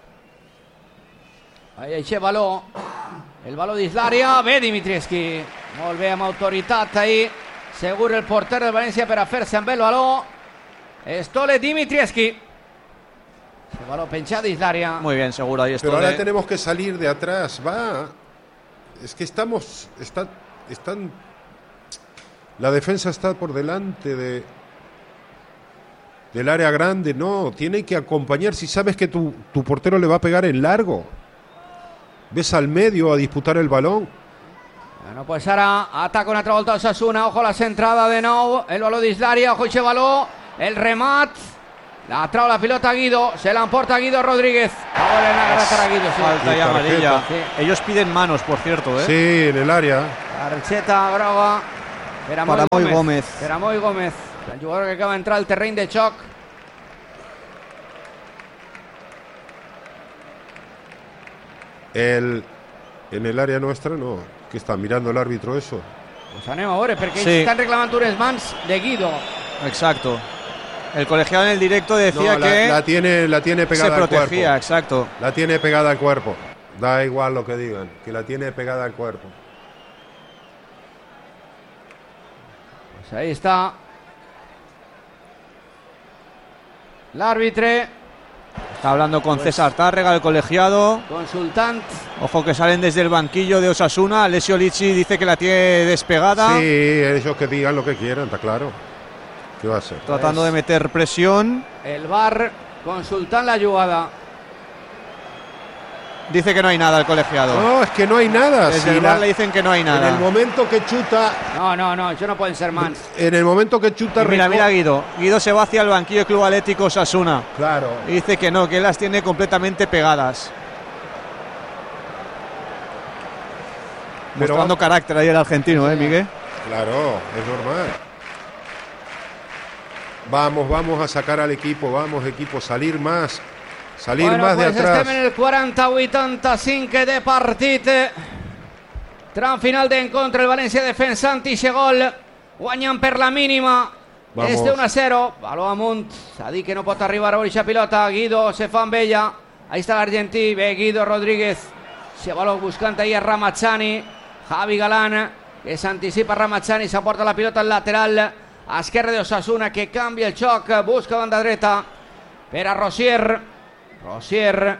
Ahí eixe baló, el baló dins l'àrea, ve Dimitrievski, molt bé amb autoritat ahí, segur el porter del València per a fer-se amb el baló. Stole Dimitrievski, el baló penjat dins l'àrea. Muy bien, seguro, ahí Pero Stole. ahora tenemos que salir de atrás, va. Es que estamos, está, están, la defensa está por delante de del área grande, no, tiene que acompañar. Si sabes que tu, tu portero le va a pegar en largo, ves al medio a disputar el balón. Bueno, pues ara ataca una altra volta Osasuna, ojo la centrada de nou, el baló dins l'àrea, ojo ixe baló, el remat, La trau la pilota Guido, se la emporta Guido Rodríguez. Va a agarrar a Guido, sí. Falta y Y amarilla. Sí. Ellos piden manos, por cierto, ¿eh? Sí, en el área. Targeta groga per a Para Moi Moi Gómez. Per a Moi Gómez, el jugador que acaba d'entrar al terreny de xoc. El, en el área nuestra no. Que está mirando el árbitro eso. Pues anem a veure, perquè Sí. ells estan reclamant unes mans de Guido. Exacto. El colegiado en el directo decía No, la, que la tiene, la tiene se pegada al protegía, cuerpo. exacto. La tiene pegada al cuerpo. Da igual lo que digan, que la tiene pegada al cuerpo. Pues ahí está l'àrbitre Está hablando con Pues- César Tárrega, el colegiado. consultant. Ojo que salen desde el banquillo de Osasuna. Alessio Lici dice que la tiene despegada. Sí, ellos que digan lo que quieran, está claro. ¿Qué va a ser? Tratando Pues- de meter presión. El V A R consultant la jugada. Dice que no hay nada el colegiado. No, es que no hay nada. Desde Si el la- V A R le dicen que no hay en nada. el momento que chuta, No, no, no, això no poden ser mans. en el momento que chuta, Y mira, reco- mira Guido. Guido se va hacia el banquillo del Club Atlético Osasuna. Claro. Y dice que no, que él las tiene completamente pegadas. Pero Mostrando carácter ahí el argentino, ¿eh, Miguel? Claro, es normal. Vamos, vamos a sacar al equipo, vamos equipo, salir más, salir Bueno, más pues de atrás. estem en el quaranta vuitanta-cinc de partit. Tram final d'encontre, el València defensant i gol. Guanyen per la mínima. Vamos. És de un a zero. Baló amunt. S'ha dit que no pot arribar a aquesta pilota. Guido se fa amb ella. Ahí està l'argentí. Ve Guido Rodríguez. Se baló buscant ahí a Ramazzani. Javi Galán, que s'anticipa Ramazzani. S'aporta la pilota al lateral. A esquerra de Osasuna, que canvia el xoc. Busca banda dreta per a Rosier. Rosier.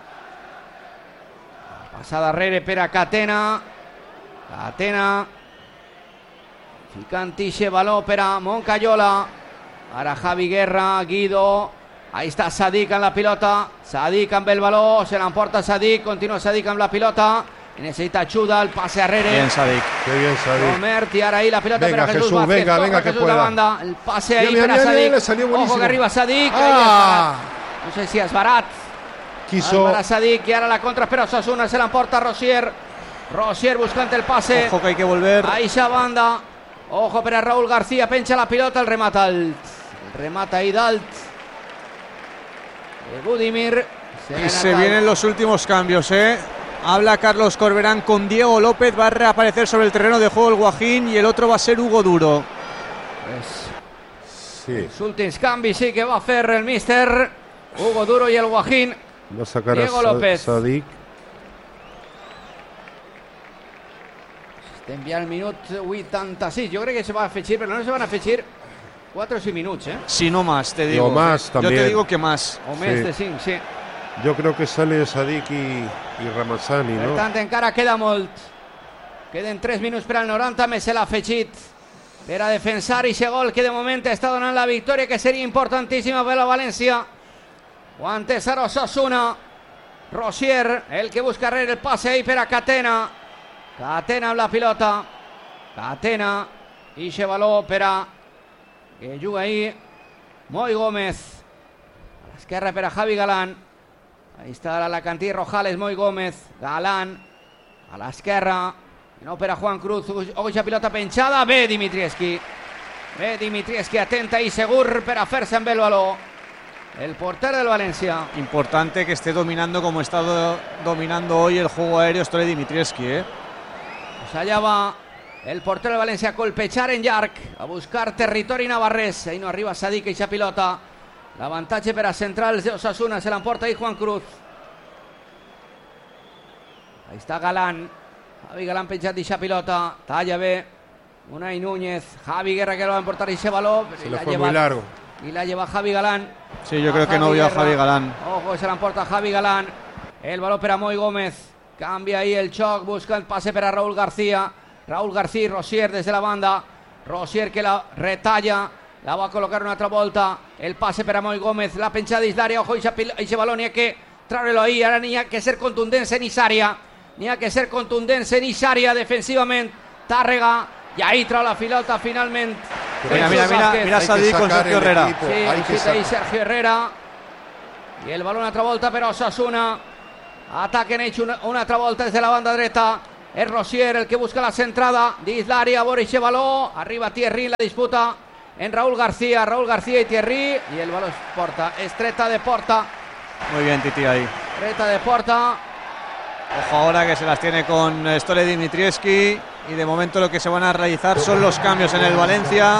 Passa darrere per a Catena. Catena. Ficant ixe baló per a Moncayola. Ara Javi Guerra, Guido. Ahí està Sadik amb la pilota. Sadik amb el baló. Se l'emporta Sadik. Continua Sadik amb la pilota. Necessita ajuda. El passe arrere. Bien, Sadik. Qué bien Sadik. Romert y ahora ahí la pelota Venga, para Jesús, Jesús, Vázquez. venga, Corre venga, que Jesús pueda. la banda. El pase ahí Mira, para mira, mira, Sadik. le salió buenísimo. Ojo que arriba Sadik. Ah. Ahí es Barat. No sé si es Barat. Quiso, Para Sadik y ahora la contra espera Osasuna. Se la emporta Rosier. Rosier buscando el pase. Ojo que hay que volver. Ahí esa banda. Ojo para Raúl García. Pencha la pilota. El remata alt. El remata ahí Dalt. De Budimir. Y se vienen los últimos cambios, ¿eh? Habla Carlos Corberán con Diego López. Va a reaparecer sobre el terreno de juego el Guajín. Y el otro va a ser Hugo Duro. Pues, sí, els últims canvis sí que va fer el míster Hugo Duro y el Guajín. va a sacar Diego a Sa- López. Sadik. Estem ja al minut vuitanta-sis. Jo crec que se va afegir, però no se van afegir quatre o cinc minuts, eh? Si no más, te digo. O más Yo también. te digo que más. O més Sí. de cinc, sí. Yo creo que sale Sadik y, y Ramazzani, Per ¿no? tant, encara queda molt. Queden tres minuts per al noranta, més se l'ha afegit per a defensar i ese gol que de moment està donant la victòria, que seria importantíssima per la València. Guantes a Osasuna. Rosier, el que busca rere el passe ahí per a Catena. Catena amb la pilota. Catena. I ese baló per a que juga ahí Moi Gómez. A l'esquerra per a Javi Galán. Ahí está l'Alacantí, Rojales, Moi Gómez, Galán, a l'esquerra, no per a Juan Cruz, oixa pilota penjada, bé Dimitrievski, bé Dimitrievski, atenta i segur per a fer-se amb el baló, el porter del València. Importante que esté dominando como está do- dominando hoy el juego aéreo Story Dimitrievski, ¿eh? Pues allà va el porter del València a colpejar en llarg, a buscar territori navarrès, ahí no arriba Sadik, eixa pilota. L'avantatge per a centrals de Osasuna, se l'emporta ahí Juan Cruz. Ahí està Galán. Javi Galán penjat d'eixa pilota. Talla bé. Unai Núñez. Javi Guerra que lo va a emportar ese balón. Se le fue muy largo. Y la lleva Javi Galán. Sí, yo creo que no vio a Javi Galán. Ojo, se la emporta Javi Galán. El balón per a Moi Gómez. Cambia ahí el xoc. Busca el pase per a Raúl García. Raúl García y Rosier desde la banda. Rosier que la retalla. La va a colocar una altra volta. El pase per a Moi Gómez. La penjada dins l'àrea. Ojo, ese balón n'hi ha que treure-lo ahí. Ara n'hi ha que ser contundents en Isària. N'hi ha que ser contundents en Isària defensivament. Tàrrega. I ahí trau la pilota finalment Mira, mira, mira, mira Sadik con Sergio Herrera. Sí, visita ahí Sergio Herrera. Y el balón altra volta per Osasuna. Ataquen hecho una, una altra volta desde la banda dreta. Es Rosier el que busca la centrada dins l'àrea. Boris Chevaló. Arriba Thierry, la disputa en Raúl García. Raúl García y Thierry. Y el balón es Porta. Estreta de Porta. Muy bien, Titi ahí. Estreta de Porta. Ojo ahora que se las tiene con Stole Dimitrievski. Y de momento lo que se van a realizar son los cambios en el Valencia.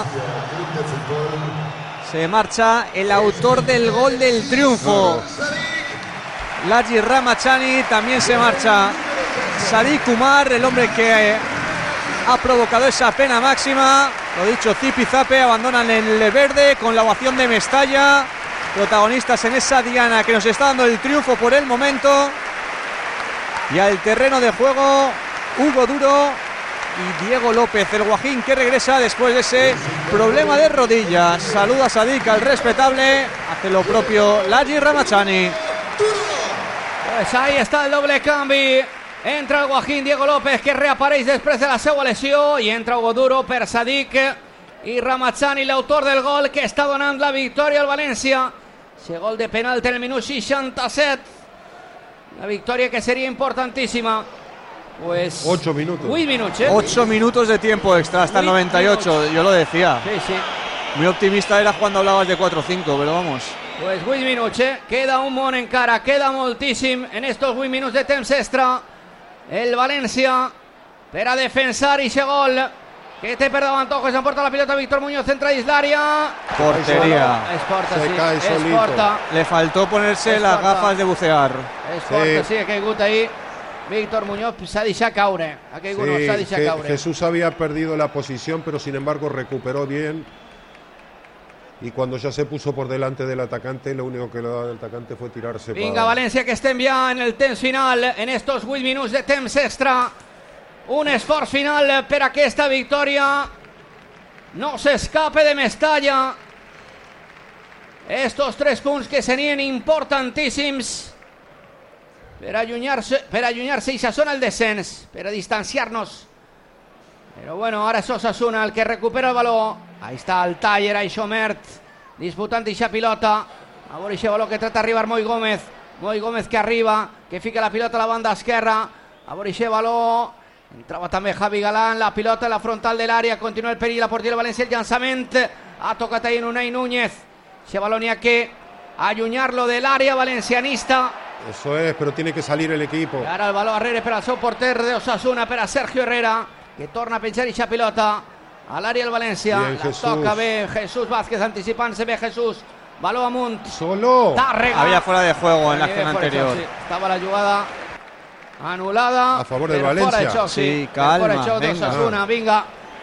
Se marcha el autor del gol del triunfo, Laji Ramachani. También se marcha Sadik Umar, el hombre que ha provocado esa pena máxima. Lo dicho, Zipizape abandonan el verde con la ovación de Mestalla, protagonistas en esa diana que nos está dando el triunfo por el momento. Y al terreno de juego Hugo Duro y Diego López, el guajín que regresa después de ese problema de rodillas. Saluda a Sadik, al respetable. Hace lo propio Laji Ramachani. Pues ahí está el doble canvi. Entra el guajín Diego López, que reapareix després de la seva lesió, i entra Hugo Duro per Sadik i Ramachani, l'autor del gol que està donant la victòria al València. Ese gol de penalti al minut seixanta-set. La victòria que seria importantíssima. Pues ocho minutos. Muy minutos, ¿eh? Ocho minutos de tiempo extra hasta el noventa y ocho. Yo lo decía. Sí, sí. Muy optimista era cuando hablabas de cuatro cinco, pero vamos. Pues vuit minuts, eh? Queda un món encara, queda moltíssim en estos vuit minuts de temps extra. El València per a defensar i ese gol que té per davant Ojo, s'emporta la pilota Víctor Muñoz, entra dins l'àrea. Portería. Es porta, Se sí. cae Es solito. porta. Le faltó ponerse Es las porta. gafas de bucear. Es porta, Sí. sí, ha caigut ahí. Víctor Muñoz s'ha deixat caure. Ha caigut, no, Sí, s'ha deixat Je- caure. Jesús había perdido la posición, pero sin embargo recuperó bien. Y cuando ya se puso por delante del atacante, lo único que le daba el atacante fue tirarse Vinga, para... València, que estem ja en el temps final, en estos vuit minuts de temps extra. Un esforç final per aquesta victòria. No s'escape de Mestalla. Estos tres punts que serien importantíssims per allunyar-se per allunyar-se i s'assona el descens, per a distanciar-nos. Però bueno, ara és Osasuna el que recupera el baló. Ahí està el Taller, Aixó Mert, disputant eixa pilota. A veure eixe baló que trata d'arribar Moi Gómez. Moi Gómez que arriba, que fica la pilota a la banda esquerra. A veure eixe baló. Entrava també Javi Galán, la pilota en la frontal de l'àrea. Continua el perill, la portera València, el llançament. Ha tocat ahí en Unai Núñez. Eixe baló n'hi ha que allunyar-lo de l'àrea valencianista. Eso es, pero tiene que salir el equipo. I ara el baló darrere per al seu porter de Osasuna, per a Sergio Herrera, que torna a penjar eixa pilota a l'àrea del València. Bien, La Jesús. toca bé Jesús Vázquez, anticipant-se bé Jesús. Baló amunt. Solo. Tàrrega. Había fuera de juego en la Ahí acción fuera de anterior. xoc, sí. Estava la jugada anul·lada. A favor del per fora València. de xoc, sí. Sí, Per fora de calma, xoc venga. d'Osasuna, vinga.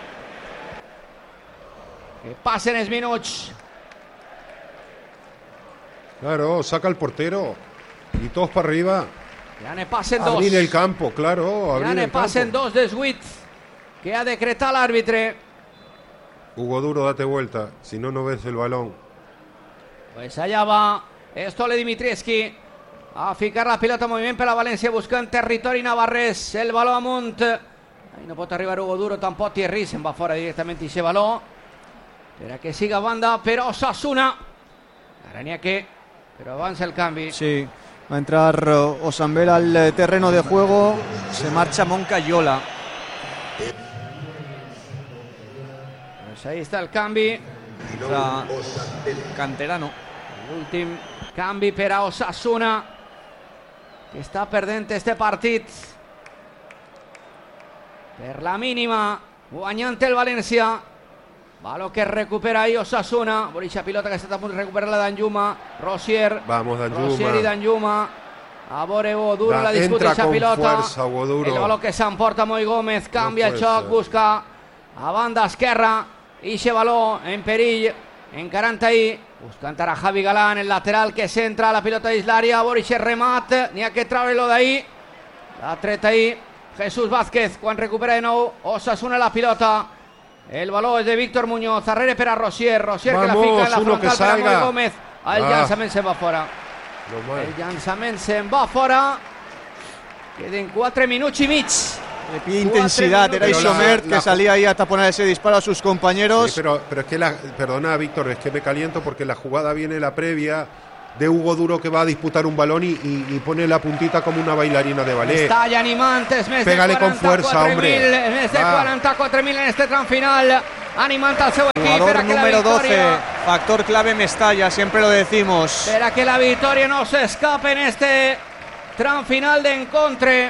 Que passen els minuts. Claro, saca el portero. Y todos para arriba. Ja ne passen dos. Abrir el campo, claro. Ja Abrir ne el passen campo. dos dels vuit que ha decretat l'àrbitre. Hugo Duro, date vuelta. Si no, no ves el balón. Pues allà va Stole Dimitrievski a ficar la pilota en moviment per a València, buscant territori navarrès. El baló amunt. Ahí no pot arribar Hugo Duro, tampoc Thierry. Se'n va fora directament i ese baló. Per a que siga banda per Osasuna. Ara n'hi ha que, però abans el canvi. Sí, va a entrar uh, Osambel al eh, terreno de juego. Se marcha Moncayola. Pues ahí està el canvi. Entra Canterano. L'últim canvi per a Osasuna, que està perdent este partit per la mínima, guanyant el València. Baló que recupera ahí Osasuna. Borixa pilota que està a punt de recuperar-la Danjuma. Rosier. Vamos, Danjuma. Rosier i Danjuma. A veure Hugo Duro, Da- la disputa entra esa con pilota. fuerza, Hugo Duro. El baló que s'emporta Moi Gómez. Canvia No el puede xoc, ser. busca a banda esquerra. Ixe baló en perill, encarant ahí, buscant ara Javi Galán, el lateral que centra la pilota dins l'àrea. Borixa remat, n'hi ha que treure-lo d'ahí. L'ha tret ahí Jesús Vázquez quan recupera de nou Osasuna la pilota. El baló és de Víctor Muñoz, darrere per a Rosier. Rosier que la Vamos, fica en la uno que frontal per a Moi salga. Gómez. El Ah. llançament se'n va fora. Lo mal. El llançament se'n va fora. Queden quatre minuts i mig Le pide intensidad, era Isomert que salía ahí a taponar ese disparo a sus compañeros. Sí, pero, pero es que, la, perdona Víctor, es que me caliento porque la jugada viene la previa de Hugo Duro que va a disputar un balón y, y, y pone la puntita como una bailarina de ballet. Està Animantes, més Pégale de con fuerza, hombre. mil, més de Va. quaranta-quatre mil en este tram final. Animant al seu equip Jugador per a que la número doce, victòria, factor clave Mestalla, siempre lo decimos. per a que la victòria no se escape en este tram final d'encontre.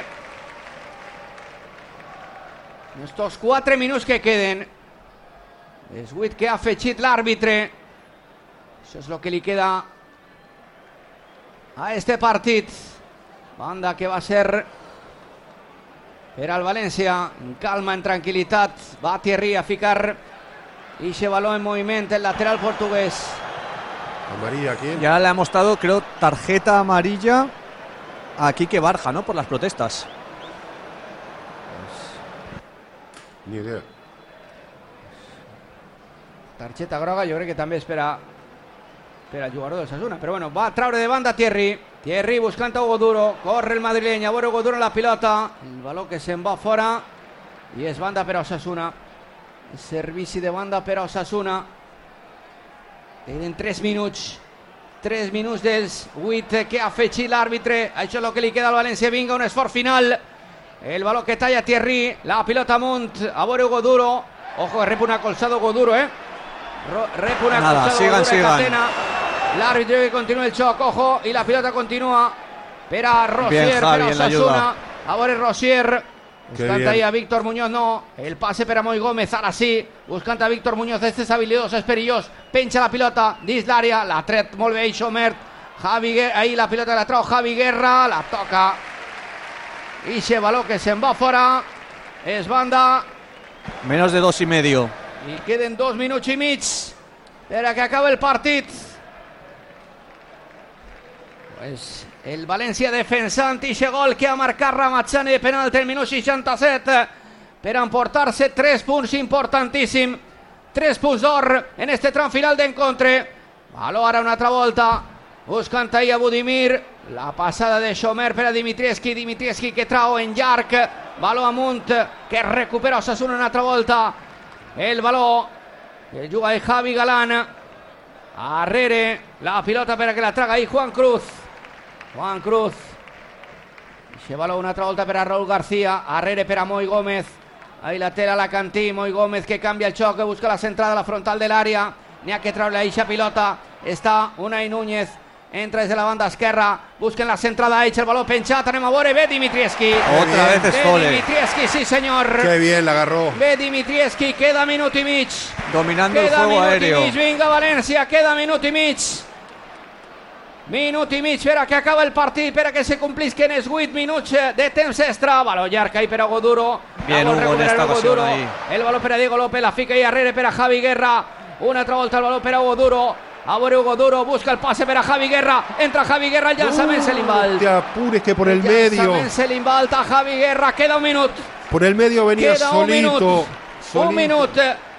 En estos quatre minuts que queden, és vuit que ha afegit l'àrbitre. Això és el que li queda a este partit. Banda que va ser per al València, en calma, en tranquil·litat. Va Thierry a ficar ixe balón en moviment, el lateral portugués. Amarilla aquí. Ya le ha mostrado, creo, tarjeta amarilla a Quique Barja, ¿no? Por las protestas. Ni idea. Targeta groga, jo crec que també és per a per al jugador del Osasuna, però bueno, va a traure de banda Thierry. Thierry buscant a Hugo Duro, corre el madrileño, a veure Hugo Duro en la pilota, el baló que se'n va fora i és banda per a Osasuna. Servici de banda per a Osasuna. Queden tres minuts, tres minuts dels vuit que ha afegit l'àrbitre. Això és el que li queda al València. Vinga, un esforç final. El baló que talla Thierry, la pilota amunt, a veure Hugo Duro. Ojo, rep una colzada Hugo Duro, eh? Rep una Nada, colzada sigan, Hugo Duro, sigan. Catena. L'àrbitre que continua el xoc, ojo, i la pilota continua per a Rosier, Bien, Javi, per a en la Osasuna. A veure Rosier, buscant bien. ahí a Víctor Muñoz, no. El pase per a Moi Gómez, ara sí. Buscant a Víctor Muñoz, este és habilidós, és perillós. Penja la pilota dins l'àrea, l'ha tret molt bé Isomert. Javi Guerra, ahí la pilota la trau Javi Guerra, la toca. Ixe baló que se'n va fora. És banda. Menos de dos y medio. I queden dos minuts i mig per a que acabe el partit. Pues el València defensant ixe gol que ha marcat Ramazzani de penalti al minut seixanta-set per emportar-se tres punts importantíssim, tres punts d'or en este tram final d'encontre. Baló ara una altra volta, buscant ahí a Budimir, la passada de Xomer per a Dimitrievski, Dimitrievski que trau en llarg, baló amunt, que recupera Osasuna una altra volta, el baló que juga ahí Javi Galán, arrere, la pilota per a que la traga ahí Juan Cruz, Juan Cruz, se baló una altra volta per a Raúl García, arrere per a Moi Gómez, ahí la tela la Cantí, Moi Gómez que canvia el xoc, que busca la centrada a la frontal del área, n'hi ha que treure ahí esa pilota, està Unai Núñez, entra des de la banda esquerra, busquen la centrada, Aich, el baló penjat, anem a veure, ve Dimitrievski. Otra vez Ve Stole. Dimitrievski, sí senyor. Qué bien la agarró. Ve Dimitrievski, queda minut i mig. Dominando el Queda juego minut aéreo. i mig, vinga València, queda minut i mig. Minut i mig per a que acaba el partit, per a que se complisquen els vuit minuts de temps extra. Baló llarg ahí per a Hugo Duro. Bien, La vol Hugo, en recuperar esta Hugo ocasión Duro. ahí. El baló per a Diego López, la fica ahí arrere per a Javi Guerra. Una altra volta el baló per a Hugo Duro. A veure Hugo Duro, busca el pase per a Javi Guerra. Entra Javi Guerra, el llançament se l'invalt. Te apures que por el El medio. llançament se l'invalta a Javi Guerra. Queda un minut. Por el medio venía Queda un minut. solito. solito. Un minut.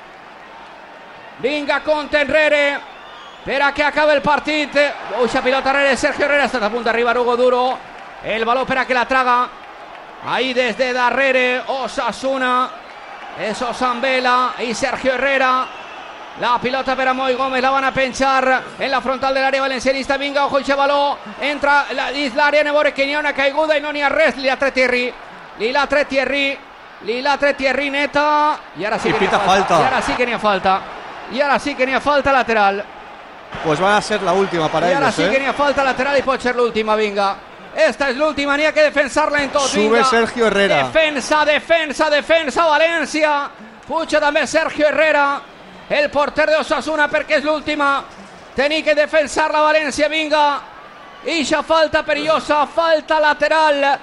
Vinga, Conte enrere per a que acabe el partit. Uixa pilota enrere, Sergio Herrera. Està a punt d'arribar Hugo Duro. El baló per a que la traga. Ahí desde darrere Osasuna. És Osambela i Sergio Herrera. La pilota per a Moi Gómez, la van a penjar en la frontal de l'àrea valencianista. Vinga, ojo, ixe baló. Entra la, dins l'àrea, ne veure que n'hi ha una caiguda i no n'hi ha res. Li ha tret Thierry. Li l'ha tret Thierry. Li l'ha tret Thierry neta. I ara sí I que n'hi ha pita falta. falta. I ara sí que n'hi ha falta. I ara sí que n'hi ha falta lateral. Pues van a ser la última para I ara ellos, sí que ¿eh? n'hi ha falta lateral i pot ser l'última, vinga. Esta és l'última, n'hi ha que defensar-la en tot. Sube vinga. Sergio Herrera. Defensa, defensa, defensa, València. Puja també Sergio Herrera, el porter de Osasuna, perquè és l'última. Tenir que defensar la València, vinga. Ixa falta perillosa, falta lateral.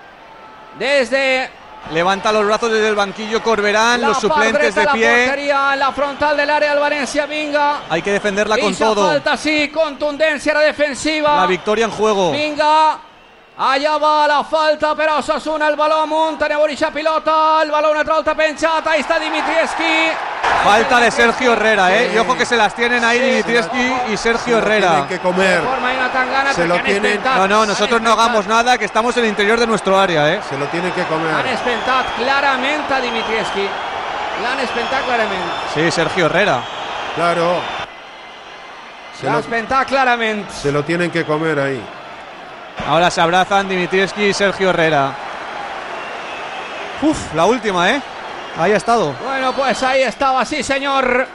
Desde Levanta los brazos desde el banquillo Corberán, la los suplentes part dreta de la pie. porteria, en la frontal del área del València, vinga. Hay que defenderla con Ixa todo. falta, sí, contundència a la defensiva. La victoria en juego. Vinga, allà va la falta per a Osasuna, el baló amunt, anem a veure ixa pilota, el baló una altra volta penjat, ahí està Dimitrievski, Falta de Sergio Herrera, ¿eh? Sí. Y ojo que se las tienen ahí sí, Dimitrievski y Sergio Herrera. Tienen que comer. Se lo tienen. No, no, nosotros no hagamos nada, que estamos en el interior de nuestro área, ¿eh? Se lo tienen que comer. Han espentat claramente a Dimitrievski. L'han espentat claramente. Sí, Sergio Herrera. Claro. Se lo espentat claramente. Se lo tienen que comer ahí. Ahora se abrazan Dimitrievski y Sergio Herrera. Uf, la última, ¿eh? Ahí ha estado. Bueno, pues ahí estaba, sí, señor.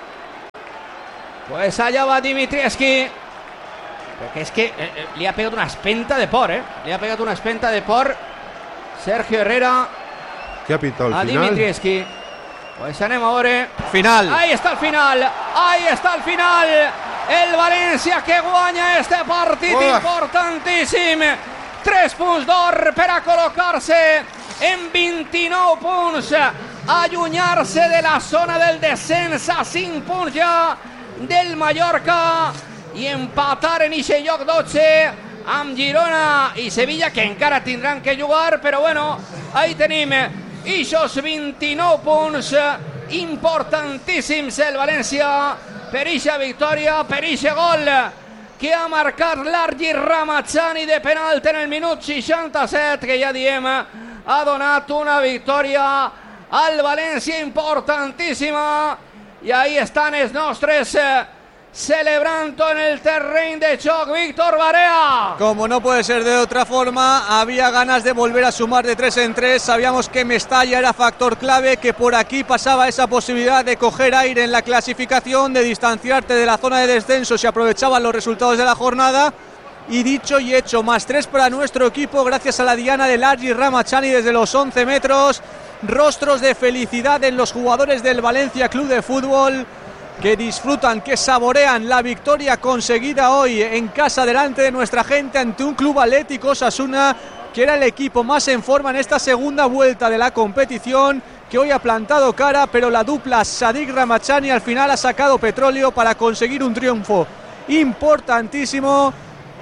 Pues allá va Dimitrievski. Porque es que eh, eh, le ha pegado una espenta de por, ¿eh? Le ha pegado una espenta de por Sergio Herrera. ¿Qué ha pitado a al final? Dimitrievski. Pues anem a veure. Final. Ahí está el final. Ahí está el final. El València que guanya este partit oh. importantíssim. tres punts d'or per a col·locar-se en vint-i-nou punts, allunyar-se de la zona del descens a cinc punts ja del Mallorca i empatar en ixe lloc dotze amb Girona i Sevilla, que encara tindran que jugar, però bueno, ahí tenim ixos vint-i-nou punts importantíssims el València per ixa victòria, per ixe gol que ha marcat l'Argi Ramazzani de penalt en el minut seixanta-set, que ja diem ha donat una victòria al València importantíssima. I ahí estan els nostres celebrando en el terreno de choc. Víctor Barea. Como no puede ser de otra forma, había ganas de volver a sumar de tres en tres. Sabíamos que Mestalla era factor clave, que por aquí pasaba esa posibilidad de coger aire en la clasificación, de distanciarte de la zona de descenso si aprovechaban los resultados de la jornada. Y dicho y hecho, más tres para nuestro equipo gracias a la diana del Argi Ramazzani desde los once metros. Rostros de felicidad en los jugadores del Valencia Club de Fútbol, que disfrutan, que saborean la victoria conseguida hoy en casa delante de nuestra gente ante un Club Atlético Osasuna que era el equipo más en forma en esta segunda vuelta de la competición, que hoy ha plantado cara, pero la dupla Sadik Ramazzani al final ha sacado petróleo para conseguir un triunfo importantísimo.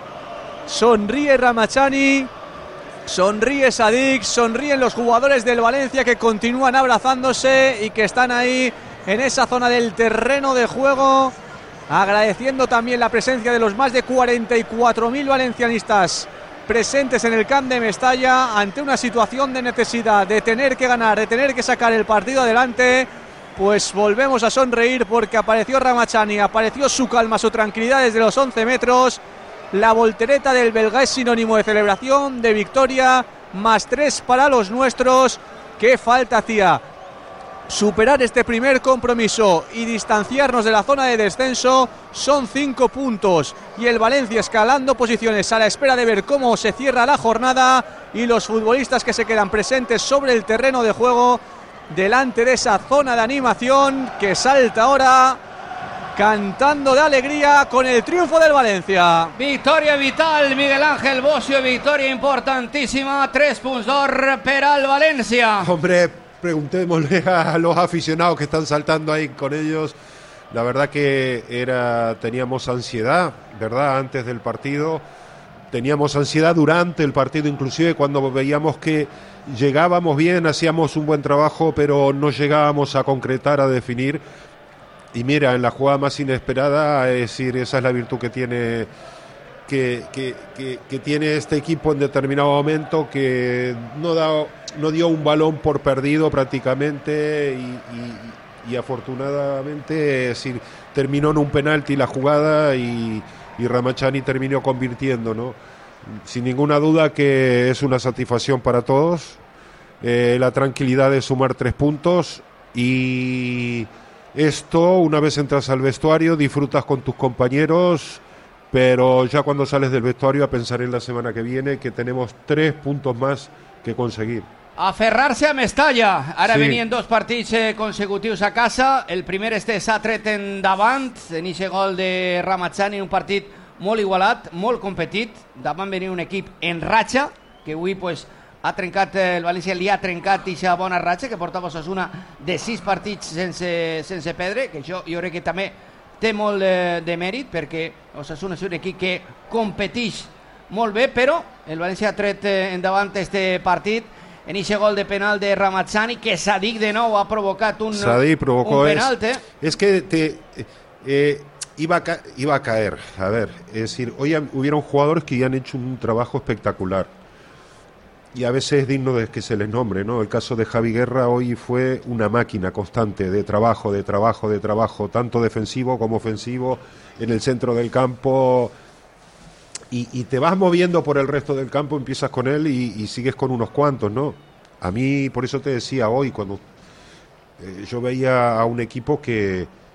Sonríe Ramazzani, sonríe Sadik, sonríen los jugadores del Valencia, que continúan abrazándose y que están ahí en esa zona del terreno de juego, agradeciendo también la presencia de los más de cuarenta y cuatro mil valencianistas presentes en el Camp de Mestalla ante una situación de necesidad, de tener que ganar, de tener que sacar el partido adelante. Pues volvemos a sonreír porque apareció Ramazzani, apareció su calma, su tranquilidad desde los once metros. La voltereta del belga es sinónimo de celebración, de victoria, más tres para los nuestros. ¿Qué falta hacía? Superar este primer compromiso y distanciarnos de la zona de descenso. Son cinco puntos y el Valencia escalando posiciones a la espera de ver cómo se cierra la jornada, y los futbolistas que se quedan presentes sobre el terreno de juego delante de esa zona de animación, que salta ahora cantando de alegría con el triunfo del Valencia. Victoria vital, Miguel Ángel Bocio, victoria importantísima, tres punts d'or per al Valencia. Hombre, preguntémosle a los aficionados que están saltando ahí con ellos. La verdad que era teníamos ansiedad, ¿verdad? Antes del partido. Teníamos ansiedad durante el partido, inclusive cuando veíamos que llegábamos bien, hacíamos un buen trabajo, pero no llegábamos a concretar, a definir. Y mira, en la jugada más inesperada, es decir, esa es la virtud que tiene que, que, que, que tiene este equipo en determinado momento, que no da, no dio un balón por perdido prácticamente y, y, y afortunadamente, es decir, terminó en un penalti la jugada y, y Ramazzani terminó convirtiendo, ¿no? Sin ninguna duda que es una satisfacción para todos, eh, la tranquilidad de sumar tres puntos. Y esto, una vez entras al vestuario, disfrutas con tus compañeros, pero ya cuando sales del vestuario a pensar en la semana que viene, que tenemos tres puntos más que conseguir. Aferrar-se a Mestalla. Ara Sí. venien dos partits eh, consecutius a casa. El primer este s'ha tret endavant en aquest gol de Ramazzani, un partit molt igualat, molt competit. Davant venia un equip en ratxa, que avui pues, ha trencat, eh, el València li ha trencat aquesta bona ratxa, que portava Osasuna de sis partits sense, sense perdre, que això jo crec que també té molt de, de mèrit, perquè Osasuna és un equip que competeix molt bé, però el València ha tret eh, endavant este partit. en ese gol de penal de Ramazzani, que Sadik de nou ha provocat un, Sadik provocó un penal. Es, es que te, eh, iba, a ca iba a caer. A ver, es decir, hoy hubieron jugadores que ya han hecho un trabajo espectacular. Y a veces es digno de que se les nombre, ¿no? El caso de Javi Guerra hoy fue una máquina constante de trabajo, de trabajo, de trabajo, tanto defensivo como ofensivo, en el centro del campo. Y, y te vas moviendo por el resto del campo, empiezas con él y, y sigues con unos cuantos, ¿no? A mí, por eso te decía hoy, cuando eh, yo veía a un equipo que